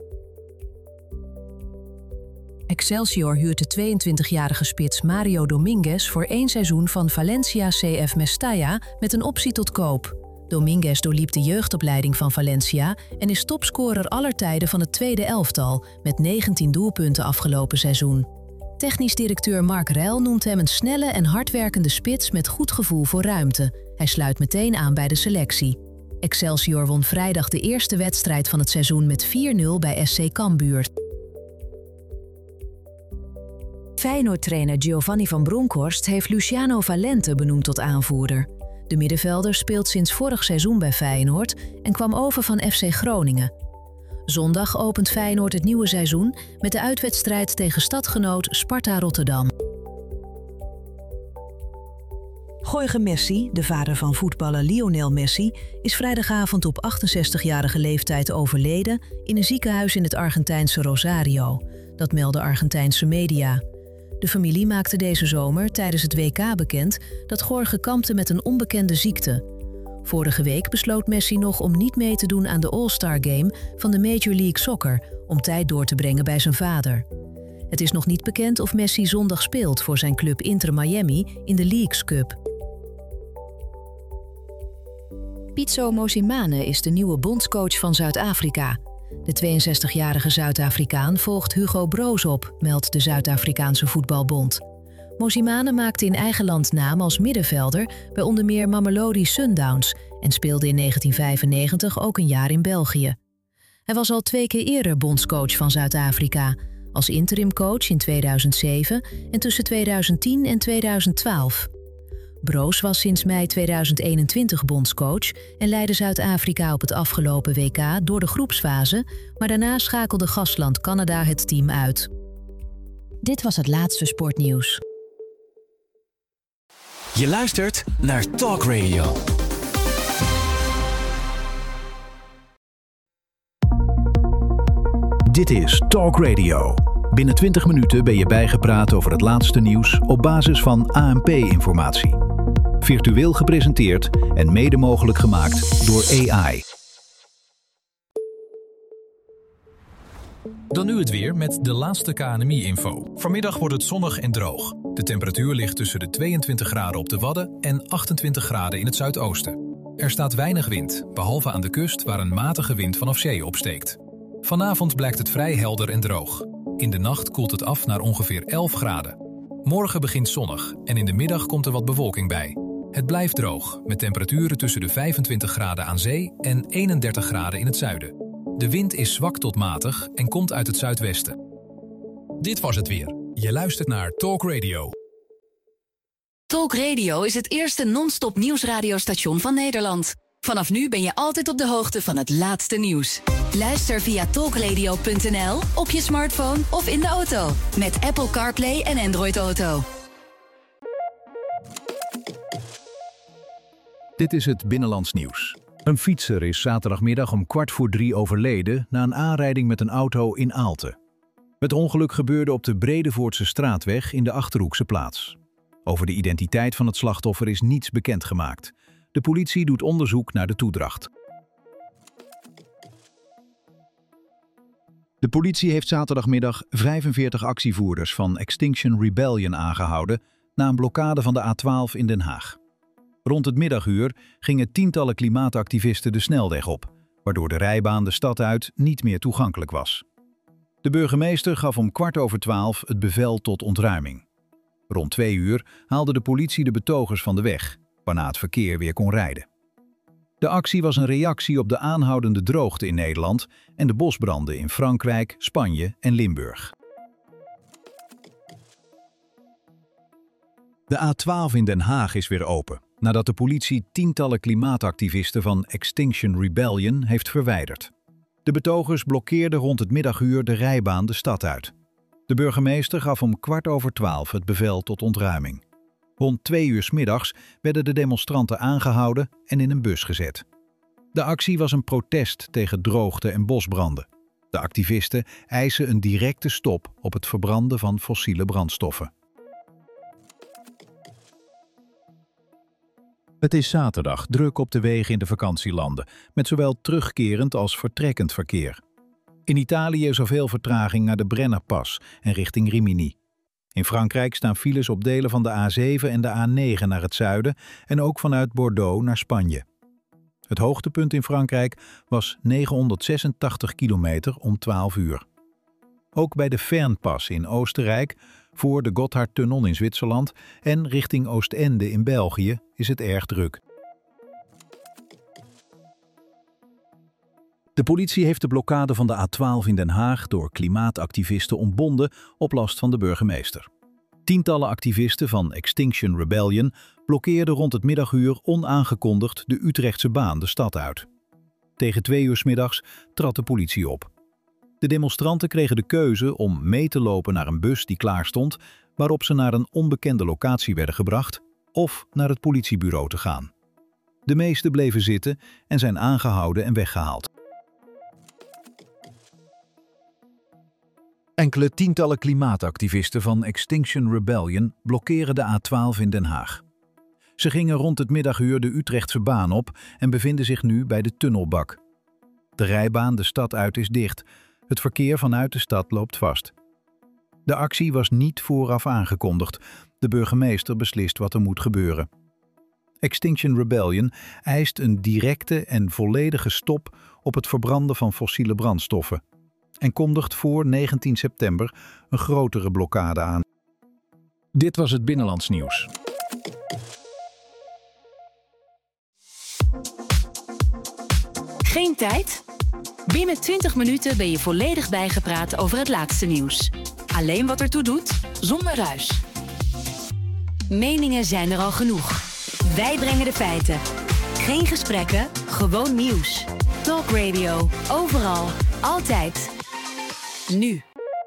Excelsior huurt de tweeëntwintigjarige spits Mario Dominguez voor één seizoen van Valencia C F Mestalla met een optie tot koop. Dominguez doorliep de jeugdopleiding van Valencia en is topscorer aller tijden van het tweede elftal met negentien doelpunten afgelopen seizoen. Technisch directeur Mark Rell noemt hem een snelle en hardwerkende spits met goed gevoel voor ruimte. Hij sluit meteen aan bij de selectie. Excelsior won vrijdag de eerste wedstrijd van het seizoen met vier nul bij S C Cambuur. Feyenoord-trainer Giovanni van Bronckhorst heeft Luciano Valente benoemd tot aanvoerder. De middenvelder speelt sinds vorig seizoen bij Feyenoord en kwam over van F C Groningen. Zondag opent Feyenoord het nieuwe seizoen met de uitwedstrijd tegen stadgenoot Sparta Rotterdam. Jorge Messi, de vader van voetballer Lionel Messi, is vrijdagavond op achtenzestigjarige leeftijd overleden in een ziekenhuis in het Argentijnse Rosario. Dat melden Argentijnse media. De familie maakte deze zomer tijdens het W K bekend dat Jorge kampte met een onbekende ziekte. Vorige week besloot Messi nog om niet mee te doen aan de All-Star Game van de Major League Soccer om tijd door te brengen bij zijn vader. Het is nog niet bekend of Messi zondag speelt voor zijn club Inter Miami in de Leagues Cup. Pitso Mosimane is de nieuwe bondscoach van Zuid-Afrika. De tweeënzestigjarige Zuid-Afrikaan volgt Hugo Broos op, meldt de Zuid-Afrikaanse voetbalbond. Mosimane maakte in eigen land naam als middenvelder bij onder meer Mamelodi Sundowns en speelde in negentien vijfennegentig ook een jaar in België. Hij was al twee keer eerder bondscoach van Zuid-Afrika, als interimcoach in tweeduizend zeven en tussen tweeduizend tien en tweeduizend twaalf. Broos was sinds mei tweeduizend eenentwintig bondscoach en leidde Zuid-Afrika op het afgelopen W K door de groepsfase, maar daarna schakelde gastland Canada het team uit. Dit was het laatste sportnieuws. Je luistert naar Talk Radio. Dit is Talk Radio. Binnen twintig minuten ben je bijgepraat over het laatste nieuws op basis van A N P-informatie. Virtueel gepresenteerd en mede mogelijk gemaakt door A I. Dan nu het weer met de laatste K N M I-info. Vanmiddag wordt het zonnig en droog. De temperatuur ligt tussen de tweeëntwintig graden op de Wadden en achtentwintig graden in het zuidoosten. Er staat weinig wind, behalve aan de kust waar een matige wind vanaf zee opsteekt. Vanavond blijkt het vrij helder en droog. In de nacht koelt het af naar ongeveer elf graden. Morgen begint zonnig en in de middag komt er wat bewolking bij. Het blijft droog, met temperaturen tussen de vijfentwintig graden aan zee en eenendertig graden in het zuiden. De wind is zwak tot matig en komt uit het zuidwesten. Dit was het weer. Je luistert naar Talk Radio. Talk Radio is het eerste non-stop nieuwsradiostation van Nederland. Vanaf nu ben je altijd op de hoogte van het laatste nieuws. Luister via talkradio punt n l, op je smartphone of in de auto. Met Apple CarPlay en Android Auto. Dit is het Binnenlands Nieuws. Een fietser is zaterdagmiddag om kwart voor drie overleden na een aanrijding met een auto in Aalten. Het ongeluk gebeurde op de Bredevoortse straatweg in de Achterhoekse plaats. Over de identiteit van het slachtoffer is niets bekendgemaakt. De politie doet onderzoek naar de toedracht. De politie heeft zaterdagmiddag vijfenveertig actievoerders van Extinction Rebellion aangehouden na een blokkade van de A twaalf in Den Haag. Rond het middaguur gingen tientallen klimaatactivisten de snelweg op, waardoor de rijbaan de stad uit niet meer toegankelijk was. De burgemeester gaf om kwart over twaalf het bevel tot ontruiming. Rond twee uur haalde de politie de betogers van de weg, waarna het verkeer weer kon rijden. De actie was een reactie op de aanhoudende droogte in Nederland en de bosbranden in Frankrijk, Spanje en Limburg. De A twaalf in Den Haag is weer open, nadat de politie tientallen klimaatactivisten van Extinction Rebellion heeft verwijderd. De betogers blokkeerden rond het middaguur de rijbaan de stad uit. De burgemeester gaf om kwart over twaalf het bevel tot ontruiming. Rond twee uur 's middags werden de demonstranten aangehouden en in een bus gezet. De actie was een protest tegen droogte en bosbranden. De activisten eisen een directe stop op het verbranden van fossiele brandstoffen. Het is zaterdag, druk op de wegen in de vakantielanden, met zowel terugkerend als vertrekkend verkeer. In Italië is er veel vertraging naar de Brennerpas en richting Rimini. In Frankrijk staan files op delen van de A zeven en de A negen naar het zuiden en ook vanuit Bordeaux naar Spanje. Het hoogtepunt in Frankrijk was negenhonderdzesentachtig kilometer om twaalf uur. Ook bij de Fernpas in Oostenrijk, voor de Gotthardtunnel in Zwitserland en richting Oostende in België is het erg druk. De politie heeft de blokkade van de A twaalf in Den Haag door klimaatactivisten ontbonden op last van de burgemeester. Tientallen activisten van Extinction Rebellion blokkeerden rond het middaguur onaangekondigd de Utrechtse baan de stad uit. Tegen twee uur 's middags trad de politie op. De demonstranten kregen de keuze om mee te lopen naar een bus die klaar stond, waarop ze naar een onbekende locatie werden gebracht, of naar het politiebureau te gaan. De meesten bleven zitten en zijn aangehouden en weggehaald. Enkele tientallen klimaatactivisten van Extinction Rebellion blokkeren de A twaalf in Den Haag. Ze gingen rond het middaguur de Utrechtse baan op en bevinden zich nu bij de tunnelbak. De rijbaan de stad uit is dicht. Het verkeer vanuit de stad loopt vast. De actie was niet vooraf aangekondigd. De burgemeester beslist wat er moet gebeuren. Extinction Rebellion eist een directe en volledige stop op het verbranden van fossiele brandstoffen en kondigt voor negentien september een grotere blokkade aan. Dit was het Binnenlands Nieuws. Geen tijd? Binnen twintig minuten ben je volledig bijgepraat over het laatste nieuws. Alleen wat ertoe doet, zonder ruis. Meningen zijn er al genoeg. Wij brengen de feiten. Geen gesprekken, gewoon nieuws. Talk Radio, overal, altijd. Nu.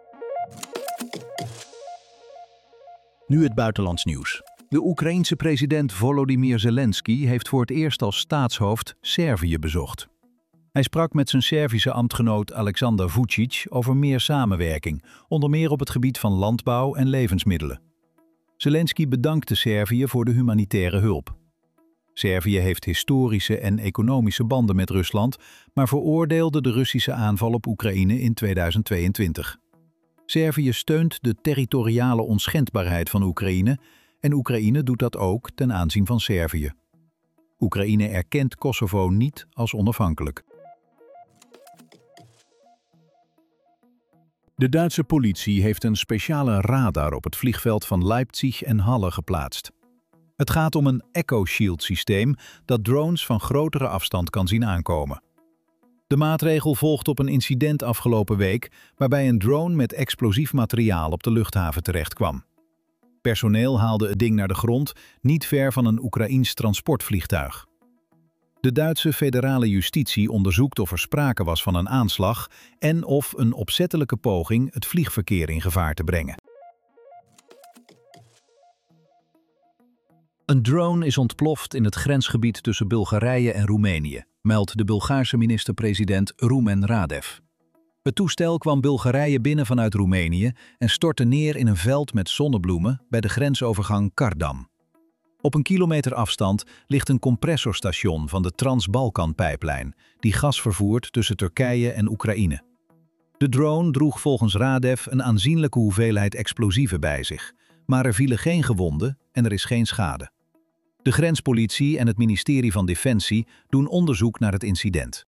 Nu het buitenlands nieuws. De Oekraïense president Volodymyr Zelensky heeft voor het eerst als staatshoofd Servië bezocht. Hij sprak met zijn Servische ambtgenoot Aleksandar Vučić over meer samenwerking, onder meer op het gebied van landbouw en levensmiddelen. Zelensky bedankte Servië voor de humanitaire hulp. Servië heeft historische en economische banden met Rusland, maar veroordeelde de Russische aanval op Oekraïne in tweeduizend tweeëntwintig. Servië steunt de territoriale onschendbaarheid van Oekraïne en Oekraïne doet dat ook ten aanzien van Servië. Oekraïne erkent Kosovo niet als onafhankelijk. De Duitse politie heeft een speciale radar op het vliegveld van Leipzig en Halle geplaatst. Het gaat om een Echo Shield systeem dat drones van grotere afstand kan zien aankomen. De maatregel volgt op een incident afgelopen week waarbij een drone met explosief materiaal op de luchthaven terechtkwam. Personeel haalde het ding naar de grond, niet ver van een Oekraïens transportvliegtuig. De Duitse federale justitie onderzoekt of er sprake was van een aanslag en of een opzettelijke poging het vliegverkeer in gevaar te brengen. Een drone is ontploft in het grensgebied tussen Bulgarije en Roemenië, meldt de Bulgaarse minister-president Rumen Radev. Het toestel kwam Bulgarije binnen vanuit Roemenië en stortte neer in een veld met zonnebloemen bij de grensovergang Kardam. Op een kilometer afstand ligt een compressorstation van de Trans-Balkan-pijplijn, die gas vervoert tussen Turkije en Oekraïne. De drone droeg volgens Radev een aanzienlijke hoeveelheid explosieven bij zich, maar er vielen geen gewonden en er is geen schade. De grenspolitie en het ministerie van Defensie doen onderzoek naar het incident.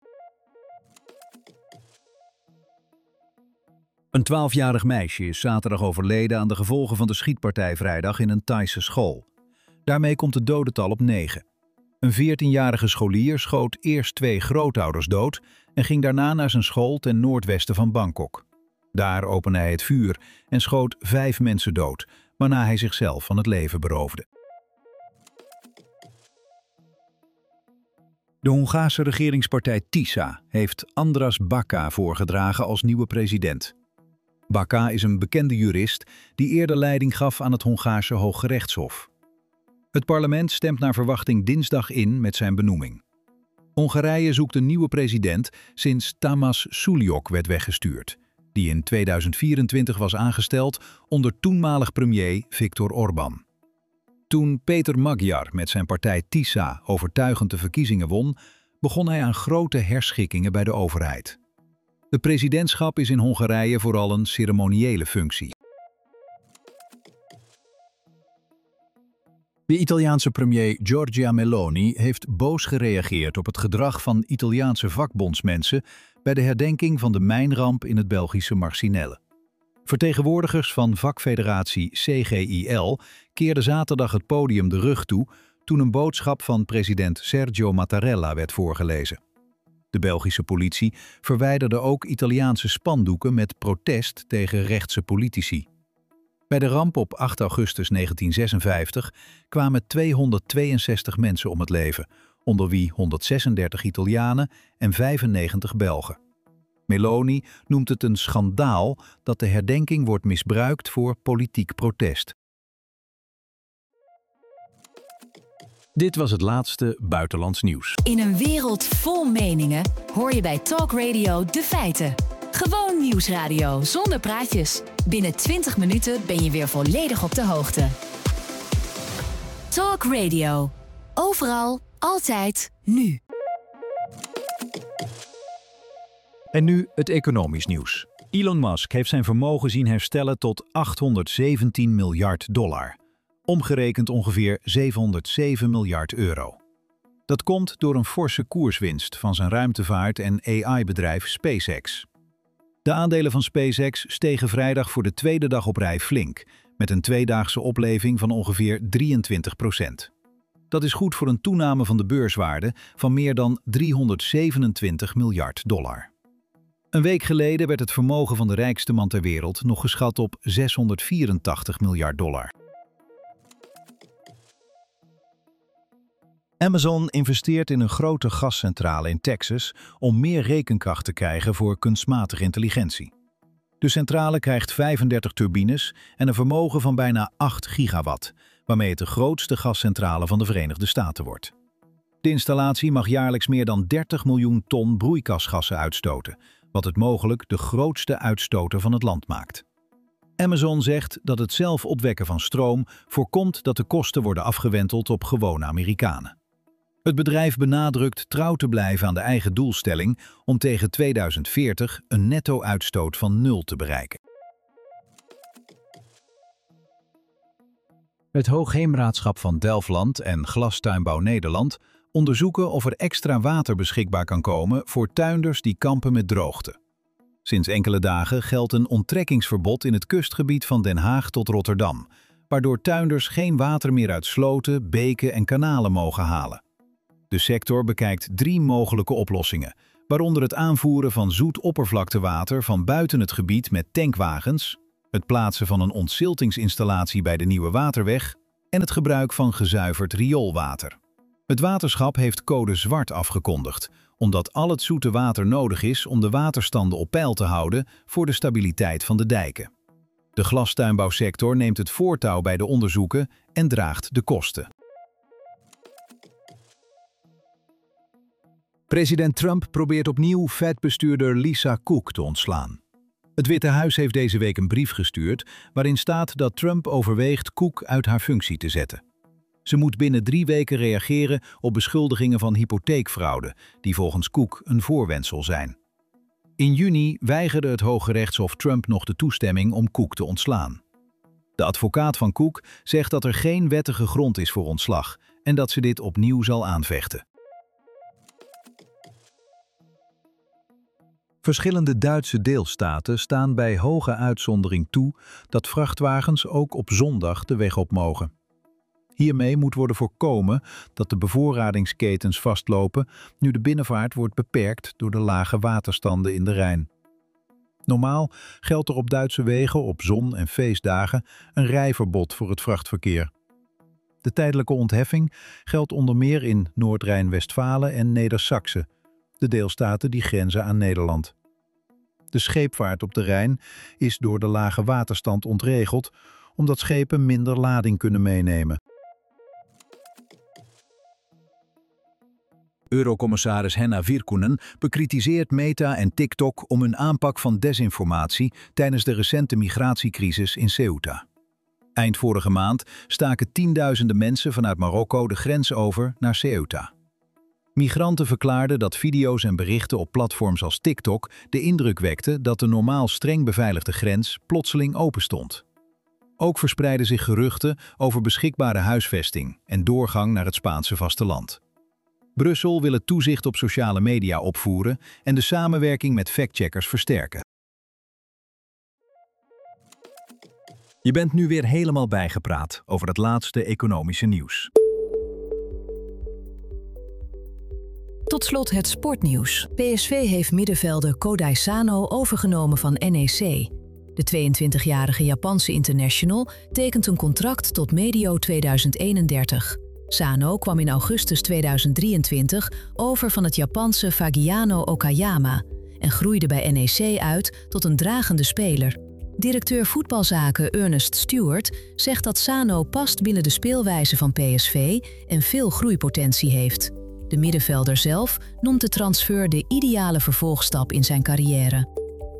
Een twaalfjarig meisje is zaterdag overleden aan de gevolgen van de schietpartij vrijdag in een Thaise school. Daarmee komt het dodental op negen. Een veertienjarige scholier schoot eerst twee grootouders dood en ging daarna naar zijn school ten noordwesten van Bangkok. Daar opende hij het vuur en schoot vijf mensen dood, waarna hij zichzelf van het leven beroofde. De Hongaarse regeringspartij TISA heeft Andras Baka voorgedragen als nieuwe president. Baka is een bekende jurist die eerder leiding gaf aan het Hongaarse Hooggerechtshof. Het parlement stemt naar verwachting dinsdag in met zijn benoeming. Hongarije zoekt een nieuwe president sinds Tamás Sullyok werd weggestuurd, die in tweeduizend vierentwintig was aangesteld onder toenmalig premier Viktor Orbán. Toen Péter Magyar met zijn partij TISA overtuigend de verkiezingen won, begon hij aan grote herschikkingen bij de overheid. Het presidentschap is in Hongarije vooral een ceremoniële functie. De Italiaanse premier Giorgia Meloni heeft boos gereageerd op het gedrag van Italiaanse vakbondsmensen bij de herdenking van de mijnramp in het Belgische Marcinelle. Vertegenwoordigers van vakfederatie C G I L keerden zaterdag het podium de rug toe toen een boodschap van president Sergio Mattarella werd voorgelezen. De Belgische politie verwijderde ook Italiaanse spandoeken met protest tegen rechtse politici. Bij de ramp op acht augustus negentien zesenvijftig kwamen tweehonderdtweeënzestig mensen om het leven, onder wie honderdzesendertig Italianen en vijfennegentig Belgen. Meloni noemt het een schandaal dat de herdenking wordt misbruikt voor politiek protest. Dit was het laatste buitenlands nieuws. In een wereld vol meningen hoor je bij Talk Radio de feiten. Gewoon nieuwsradio zonder praatjes. Binnen twintig minuten ben je weer volledig op de hoogte. Talk Radio. Overal, altijd, nu. En nu het economisch nieuws. Elon Musk heeft zijn vermogen zien herstellen tot achthonderdzeventien miljard dollar. Omgerekend ongeveer zevenhonderdzeven miljard euro. Dat komt door een forse koerswinst van zijn ruimtevaart- en A I-bedrijf SpaceX. De aandelen van SpaceX stegen vrijdag voor de tweede dag op rij flink, met een tweedaagse opleving van ongeveer drieëntwintig procent. Dat is goed voor een toename van de beurswaarde van meer dan driehonderdzevenentwintig miljard dollar. Een week geleden werd het vermogen van de rijkste man ter wereld nog geschat op zeshonderdvierentachtig miljard dollar. Amazon investeert in een grote gascentrale in Texas om meer rekenkracht te krijgen voor kunstmatige intelligentie. De centrale krijgt vijfendertig turbines en een vermogen van bijna acht gigawatt, waarmee het de grootste gascentrale van de Verenigde Staten wordt. De installatie mag jaarlijks meer dan dertig miljoen ton broeikasgassen uitstoten, wat het mogelijk de grootste uitstoter van het land maakt. Amazon zegt dat het zelf opwekken van stroom voorkomt dat de kosten worden afgewenteld op gewone Amerikanen. Het bedrijf benadrukt trouw te blijven aan de eigen doelstelling om tegen tweeduizend veertig een netto-uitstoot van nul te bereiken. Het Hoogheemraadschap van Delfland en Glastuinbouw Nederland onderzoeken of er extra water beschikbaar kan komen voor tuinders die kampen met droogte. Sinds enkele dagen geldt een onttrekkingsverbod in het kustgebied van Den Haag tot Rotterdam, waardoor tuinders geen water meer uit sloten, beken en kanalen mogen halen. De sector bekijkt drie mogelijke oplossingen, waaronder het aanvoeren van zoet oppervlaktewater van buiten het gebied met tankwagens, het plaatsen van een ontziltingsinstallatie bij de Nieuwe Waterweg en het gebruik van gezuiverd rioolwater. Het waterschap heeft code zwart afgekondigd, omdat al het zoete water nodig is om de waterstanden op peil te houden voor de stabiliteit van de dijken. De glastuinbouwsector neemt het voortouw bij de onderzoeken en draagt de kosten. President Trump probeert opnieuw Fed-bestuurder Lisa Cook te ontslaan. Het Witte Huis heeft deze week een brief gestuurd waarin staat dat Trump overweegt Cook uit haar functie te zetten. Ze moet binnen drie weken reageren op beschuldigingen van hypotheekfraude, die volgens Cook een voorwendsel zijn. In juni weigerde het Hooggerechtshof Trump nog de toestemming om Cook te ontslaan. De advocaat van Cook zegt dat er geen wettige grond is voor ontslag en dat ze dit opnieuw zal aanvechten. Verschillende Duitse deelstaten staan bij hoge uitzondering toe dat vrachtwagens ook op zondag de weg op mogen. Hiermee moet worden voorkomen dat de bevoorradingsketens vastlopen nu de binnenvaart wordt beperkt door de lage waterstanden in de Rijn. Normaal geldt er op Duitse wegen op zon- en feestdagen een rijverbod voor het vrachtverkeer. De tijdelijke ontheffing geldt onder meer in Noord-Rijn-Westfalen en Neder-Saxe, de deelstaten die grenzen aan Nederland. De scheepvaart op de Rijn is door de lage waterstand ontregeld, omdat schepen minder lading kunnen meenemen. Eurocommissaris Henna Virkkunen bekritiseert Meta en TikTok om hun aanpak van desinformatie tijdens de recente migratiecrisis in Ceuta. Eind vorige maand staken tienduizenden mensen vanuit Marokko de grens over naar Ceuta. Migranten verklaarden dat video's en berichten op platforms als TikTok de indruk wekten dat de normaal streng beveiligde grens plotseling open stond. Ook verspreidden zich geruchten over beschikbare huisvesting en doorgang naar het Spaanse vasteland. Brussel wil het toezicht op sociale media opvoeren en de samenwerking met factcheckers versterken. Je bent nu weer helemaal bijgepraat over het laatste economische nieuws. Tot slot het sportnieuws. P S V heeft middenvelder Kodai Sano overgenomen van N E C. De tweeëntwintigjarige Japanse international tekent een contract tot medio tweeduizend eenendertig. Sano kwam in augustus tweeduizend drieëntwintig over van het Japanse Fagiano Okayama en groeide bij N E C uit tot een dragende speler. Directeur voetbalzaken Ernest Stewart zegt dat Sano past binnen de speelwijze van P S V en veel groeipotentie heeft. De middenvelder zelf noemt de transfer de ideale vervolgstap in zijn carrière.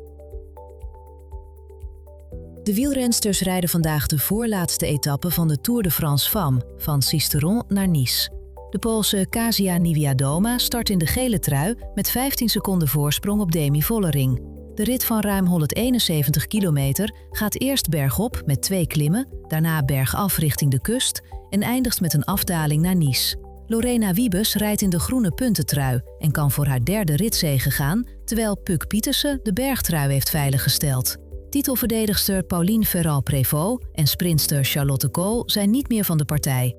De wielrensters rijden vandaag de voorlaatste etappe van de Tour de France Femmes, van Sisteron naar Nice. De Poolse Kasia Niewiadoma start in de gele trui met vijftien seconden voorsprong op Demi Vollering. De rit van ruim honderdeenenzeventig kilometer gaat eerst bergop met twee klimmen, daarna bergaf richting de kust en eindigt met een afdaling naar Nice. Lorena Wiebes rijdt in de groene puntentrui en kan voor haar derde ritzege gaan, terwijl Puk Pietersen de bergtrui heeft veiliggesteld. Titelverdedigster Pauline Ferrand-Prévot en sprintster Charlotte Kool zijn niet meer van de partij.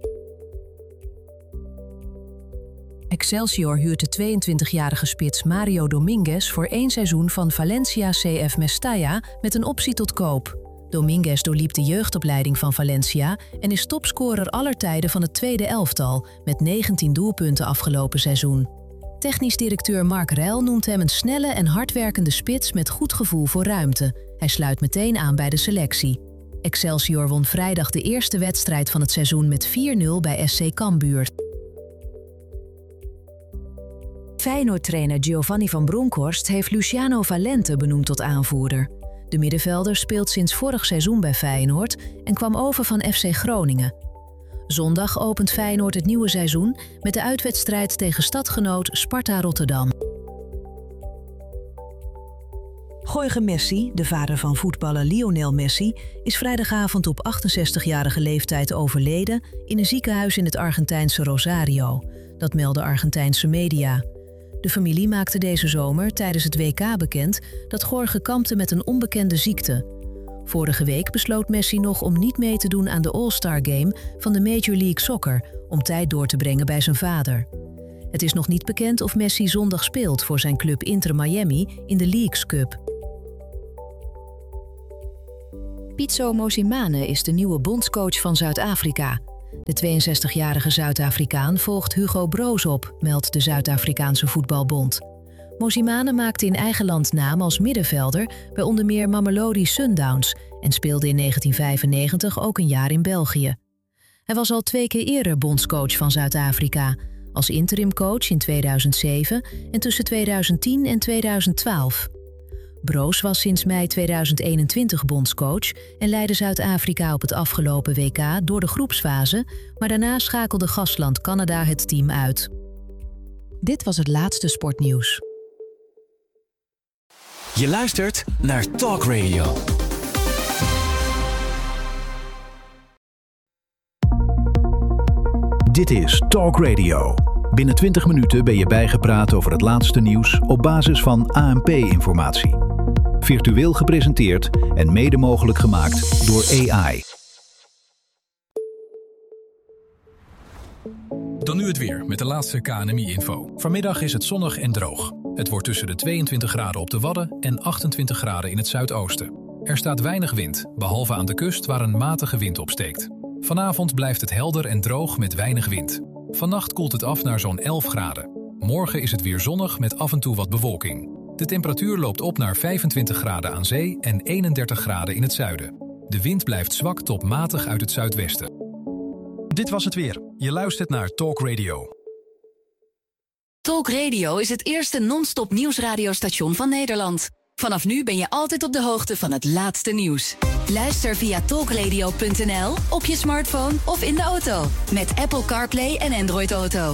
Excelsior huurt de tweeëntwintigjarige spits Mario Dominguez voor één seizoen van Valencia C F Mestalla met een optie tot koop. Dominguez doorliep de jeugdopleiding van Valencia en is topscorer aller tijden van het tweede elftal met negentien doelpunten afgelopen seizoen. Technisch directeur Mark Rell noemt hem een snelle en hardwerkende spits met goed gevoel voor ruimte. Hij sluit meteen aan bij de selectie. Excelsior won vrijdag de eerste wedstrijd van het seizoen met vier nul bij S C Cambuur. Feyenoord-trainer Giovanni van Bronckhorst heeft Luciano Valente benoemd tot aanvoerder. De middenvelder speelt sinds vorig seizoen bij Feyenoord en kwam over van F C Groningen. Zondag opent Feyenoord het nieuwe seizoen met de uitwedstrijd tegen stadgenoot Sparta Rotterdam. Jorge Messi, de vader van voetballer Lionel Messi, is vrijdagavond op achtenzestigjarige leeftijd overleden in een ziekenhuis in het Argentijnse Rosario. Dat melden Argentijnse media. De familie maakte deze zomer tijdens het W K bekend dat Jorge kampte met een onbekende ziekte. Vorige week besloot Messi nog om niet mee te doen aan de All-Star Game van de Major League Soccer om tijd door te brengen bij zijn vader. Het is nog niet bekend of Messi zondag speelt voor zijn club Inter Miami in de Leagues Cup. Pitso Mosimane is de nieuwe bondscoach van Zuid-Afrika. De tweeënzestigjarige Zuid-Afrikaan volgt Hugo Broos op, meldt de Zuid-Afrikaanse Voetbalbond. Mosimane maakte in eigen land naam als middenvelder bij onder meer Mamelodi Sundowns en speelde in negentien vijfennegentig ook een jaar in België. Hij was al twee keer eerder bondscoach van Zuid-Afrika, als interimcoach in tweeduizend zeven en tussen tweeduizend tien en tweeduizend twaalf. Broos was sinds mei tweeduizend eenentwintig bondscoach en leidde Zuid-Afrika op het afgelopen W K door de groepsfase, maar daarna schakelde gastland Canada het team uit. Dit was het laatste sportnieuws. Je luistert naar Talk Radio. Dit is Talk Radio. Binnen twintig minuten ben je bijgepraat over het laatste nieuws op basis van A N P-informatie. Virtueel gepresenteerd en mede mogelijk gemaakt door A I. Dan nu het weer met de laatste K N M I-info. Vanmiddag is het zonnig en droog. Het wordt tussen de tweeëntwintig graden op de Wadden en achtentwintig graden in het zuidoosten. Er staat weinig wind, behalve aan de kust waar een matige wind opsteekt. Vanavond blijft het helder en droog met weinig wind. Vannacht koelt het af naar zo'n elf graden. Morgen is het weer zonnig met af en toe wat bewolking. De temperatuur loopt op naar vijfentwintig graden aan zee en eenendertig graden in het zuiden. De wind blijft zwak tot matig uit het zuidwesten. Dit was het weer. Je luistert naar Talk Radio. Talk Radio is het eerste non-stop nieuwsradiostation van Nederland. Vanaf nu ben je altijd op de hoogte van het laatste nieuws. Luister via talkradio punt n l, op je smartphone of in de auto. Met Apple CarPlay en Android Auto.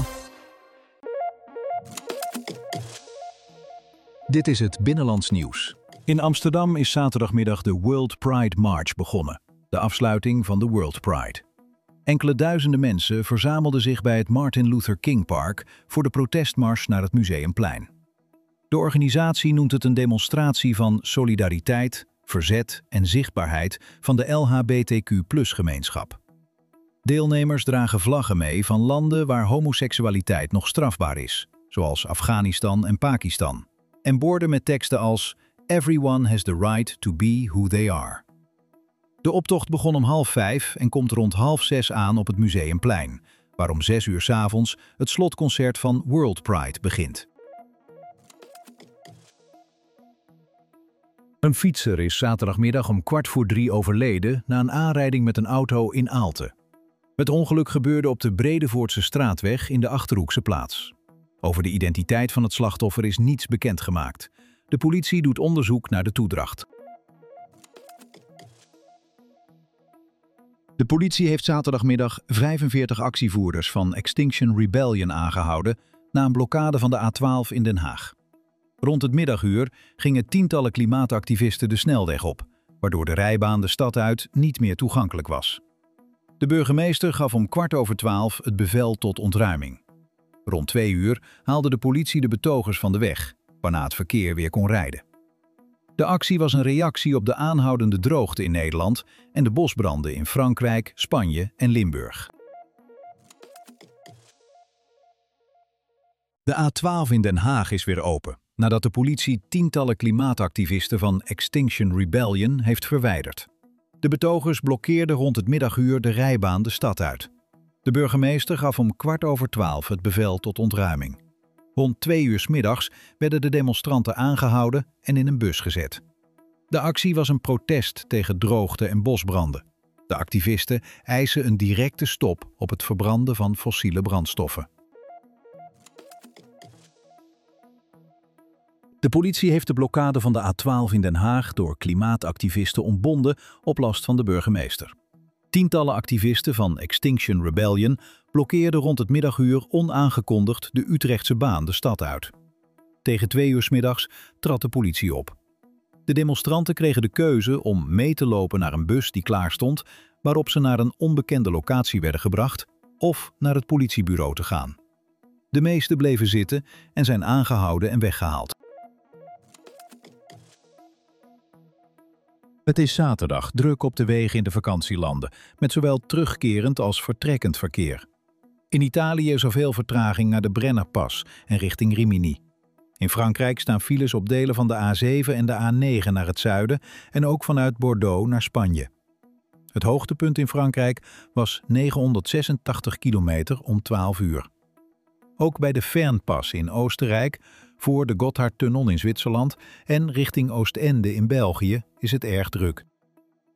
Dit is het Binnenlands nieuws. In Amsterdam is zaterdagmiddag de World Pride March begonnen. De afsluiting van de World Pride. Enkele duizenden mensen verzamelden zich bij het Martin Luther King Park voor de protestmars naar het Museumplein. De organisatie noemt het een demonstratie van solidariteit, verzet en zichtbaarheid van de L H B T Q plus gemeenschap. Deelnemers dragen vlaggen mee van landen waar homoseksualiteit nog strafbaar is, zoals Afghanistan en Pakistan, en borden met teksten als Everyone has the right to be who they are. De optocht begon om half vijf en komt rond half zes aan op het Museumplein, waar om zes uur 's avonds het slotconcert van World Pride begint. Een fietser is zaterdagmiddag om kwart voor drie overleden na een aanrijding met een auto in Aalten. Het ongeluk gebeurde op de Bredevoortse straatweg in de Achterhoekse plaats. Over de identiteit van het slachtoffer is niets bekendgemaakt. De politie doet onderzoek naar de toedracht. De politie heeft zaterdagmiddag vijfenveertig actievoerders van Extinction Rebellion aangehouden na een blokkade van de A twaalf in Den Haag. Rond het middaguur gingen tientallen klimaatactivisten de snelweg op, waardoor de rijbaan de stad uit niet meer toegankelijk was. De burgemeester gaf om kwart over twaalf het bevel tot ontruiming. Rond twee uur haalde de politie de betogers van de weg, waarna het verkeer weer kon rijden. De actie was een reactie op de aanhoudende droogte in Nederland en de bosbranden in Frankrijk, Spanje en Limburg. De A twaalf in Den Haag is weer open, nadat de politie tientallen klimaatactivisten van Extinction Rebellion heeft verwijderd. De betogers blokkeerden rond het middaguur de rijbaan de stad uit. De burgemeester gaf om kwart over twaalf het bevel tot ontruiming. Rond twee uur 's middags werden de demonstranten aangehouden en in een bus gezet. De actie was een protest tegen droogte en bosbranden. De activisten eisen een directe stop op het verbranden van fossiele brandstoffen. De politie heeft de blokkade van de A twaalf in Den Haag door klimaatactivisten ontbonden op last van de burgemeester. Tientallen activisten van Extinction Rebellion blokkeerden rond het middaguur onaangekondigd de Utrechtse baan de stad uit. Tegen twee uur 's middags trad de politie op. De demonstranten kregen de keuze om mee te lopen naar een bus die klaar stond, waarop ze naar een onbekende locatie werden gebracht, of naar het politiebureau te gaan. De meesten bleven zitten en zijn aangehouden en weggehaald. Het is zaterdag, druk op de wegen in de vakantielanden, met zowel terugkerend als vertrekkend verkeer. In Italië zoveel vertraging naar de Brennerpas en richting Rimini. In Frankrijk staan files op delen van de A zeven en de A negen naar het zuiden en ook vanuit Bordeaux naar Spanje. Het hoogtepunt in Frankrijk was negenhonderdzesentachtig kilometer om twaalf uur. Ook bij de Fernpas in Oostenrijk, voor de Gotthardtunnel in Zwitserland en richting Oostende in België is het erg druk.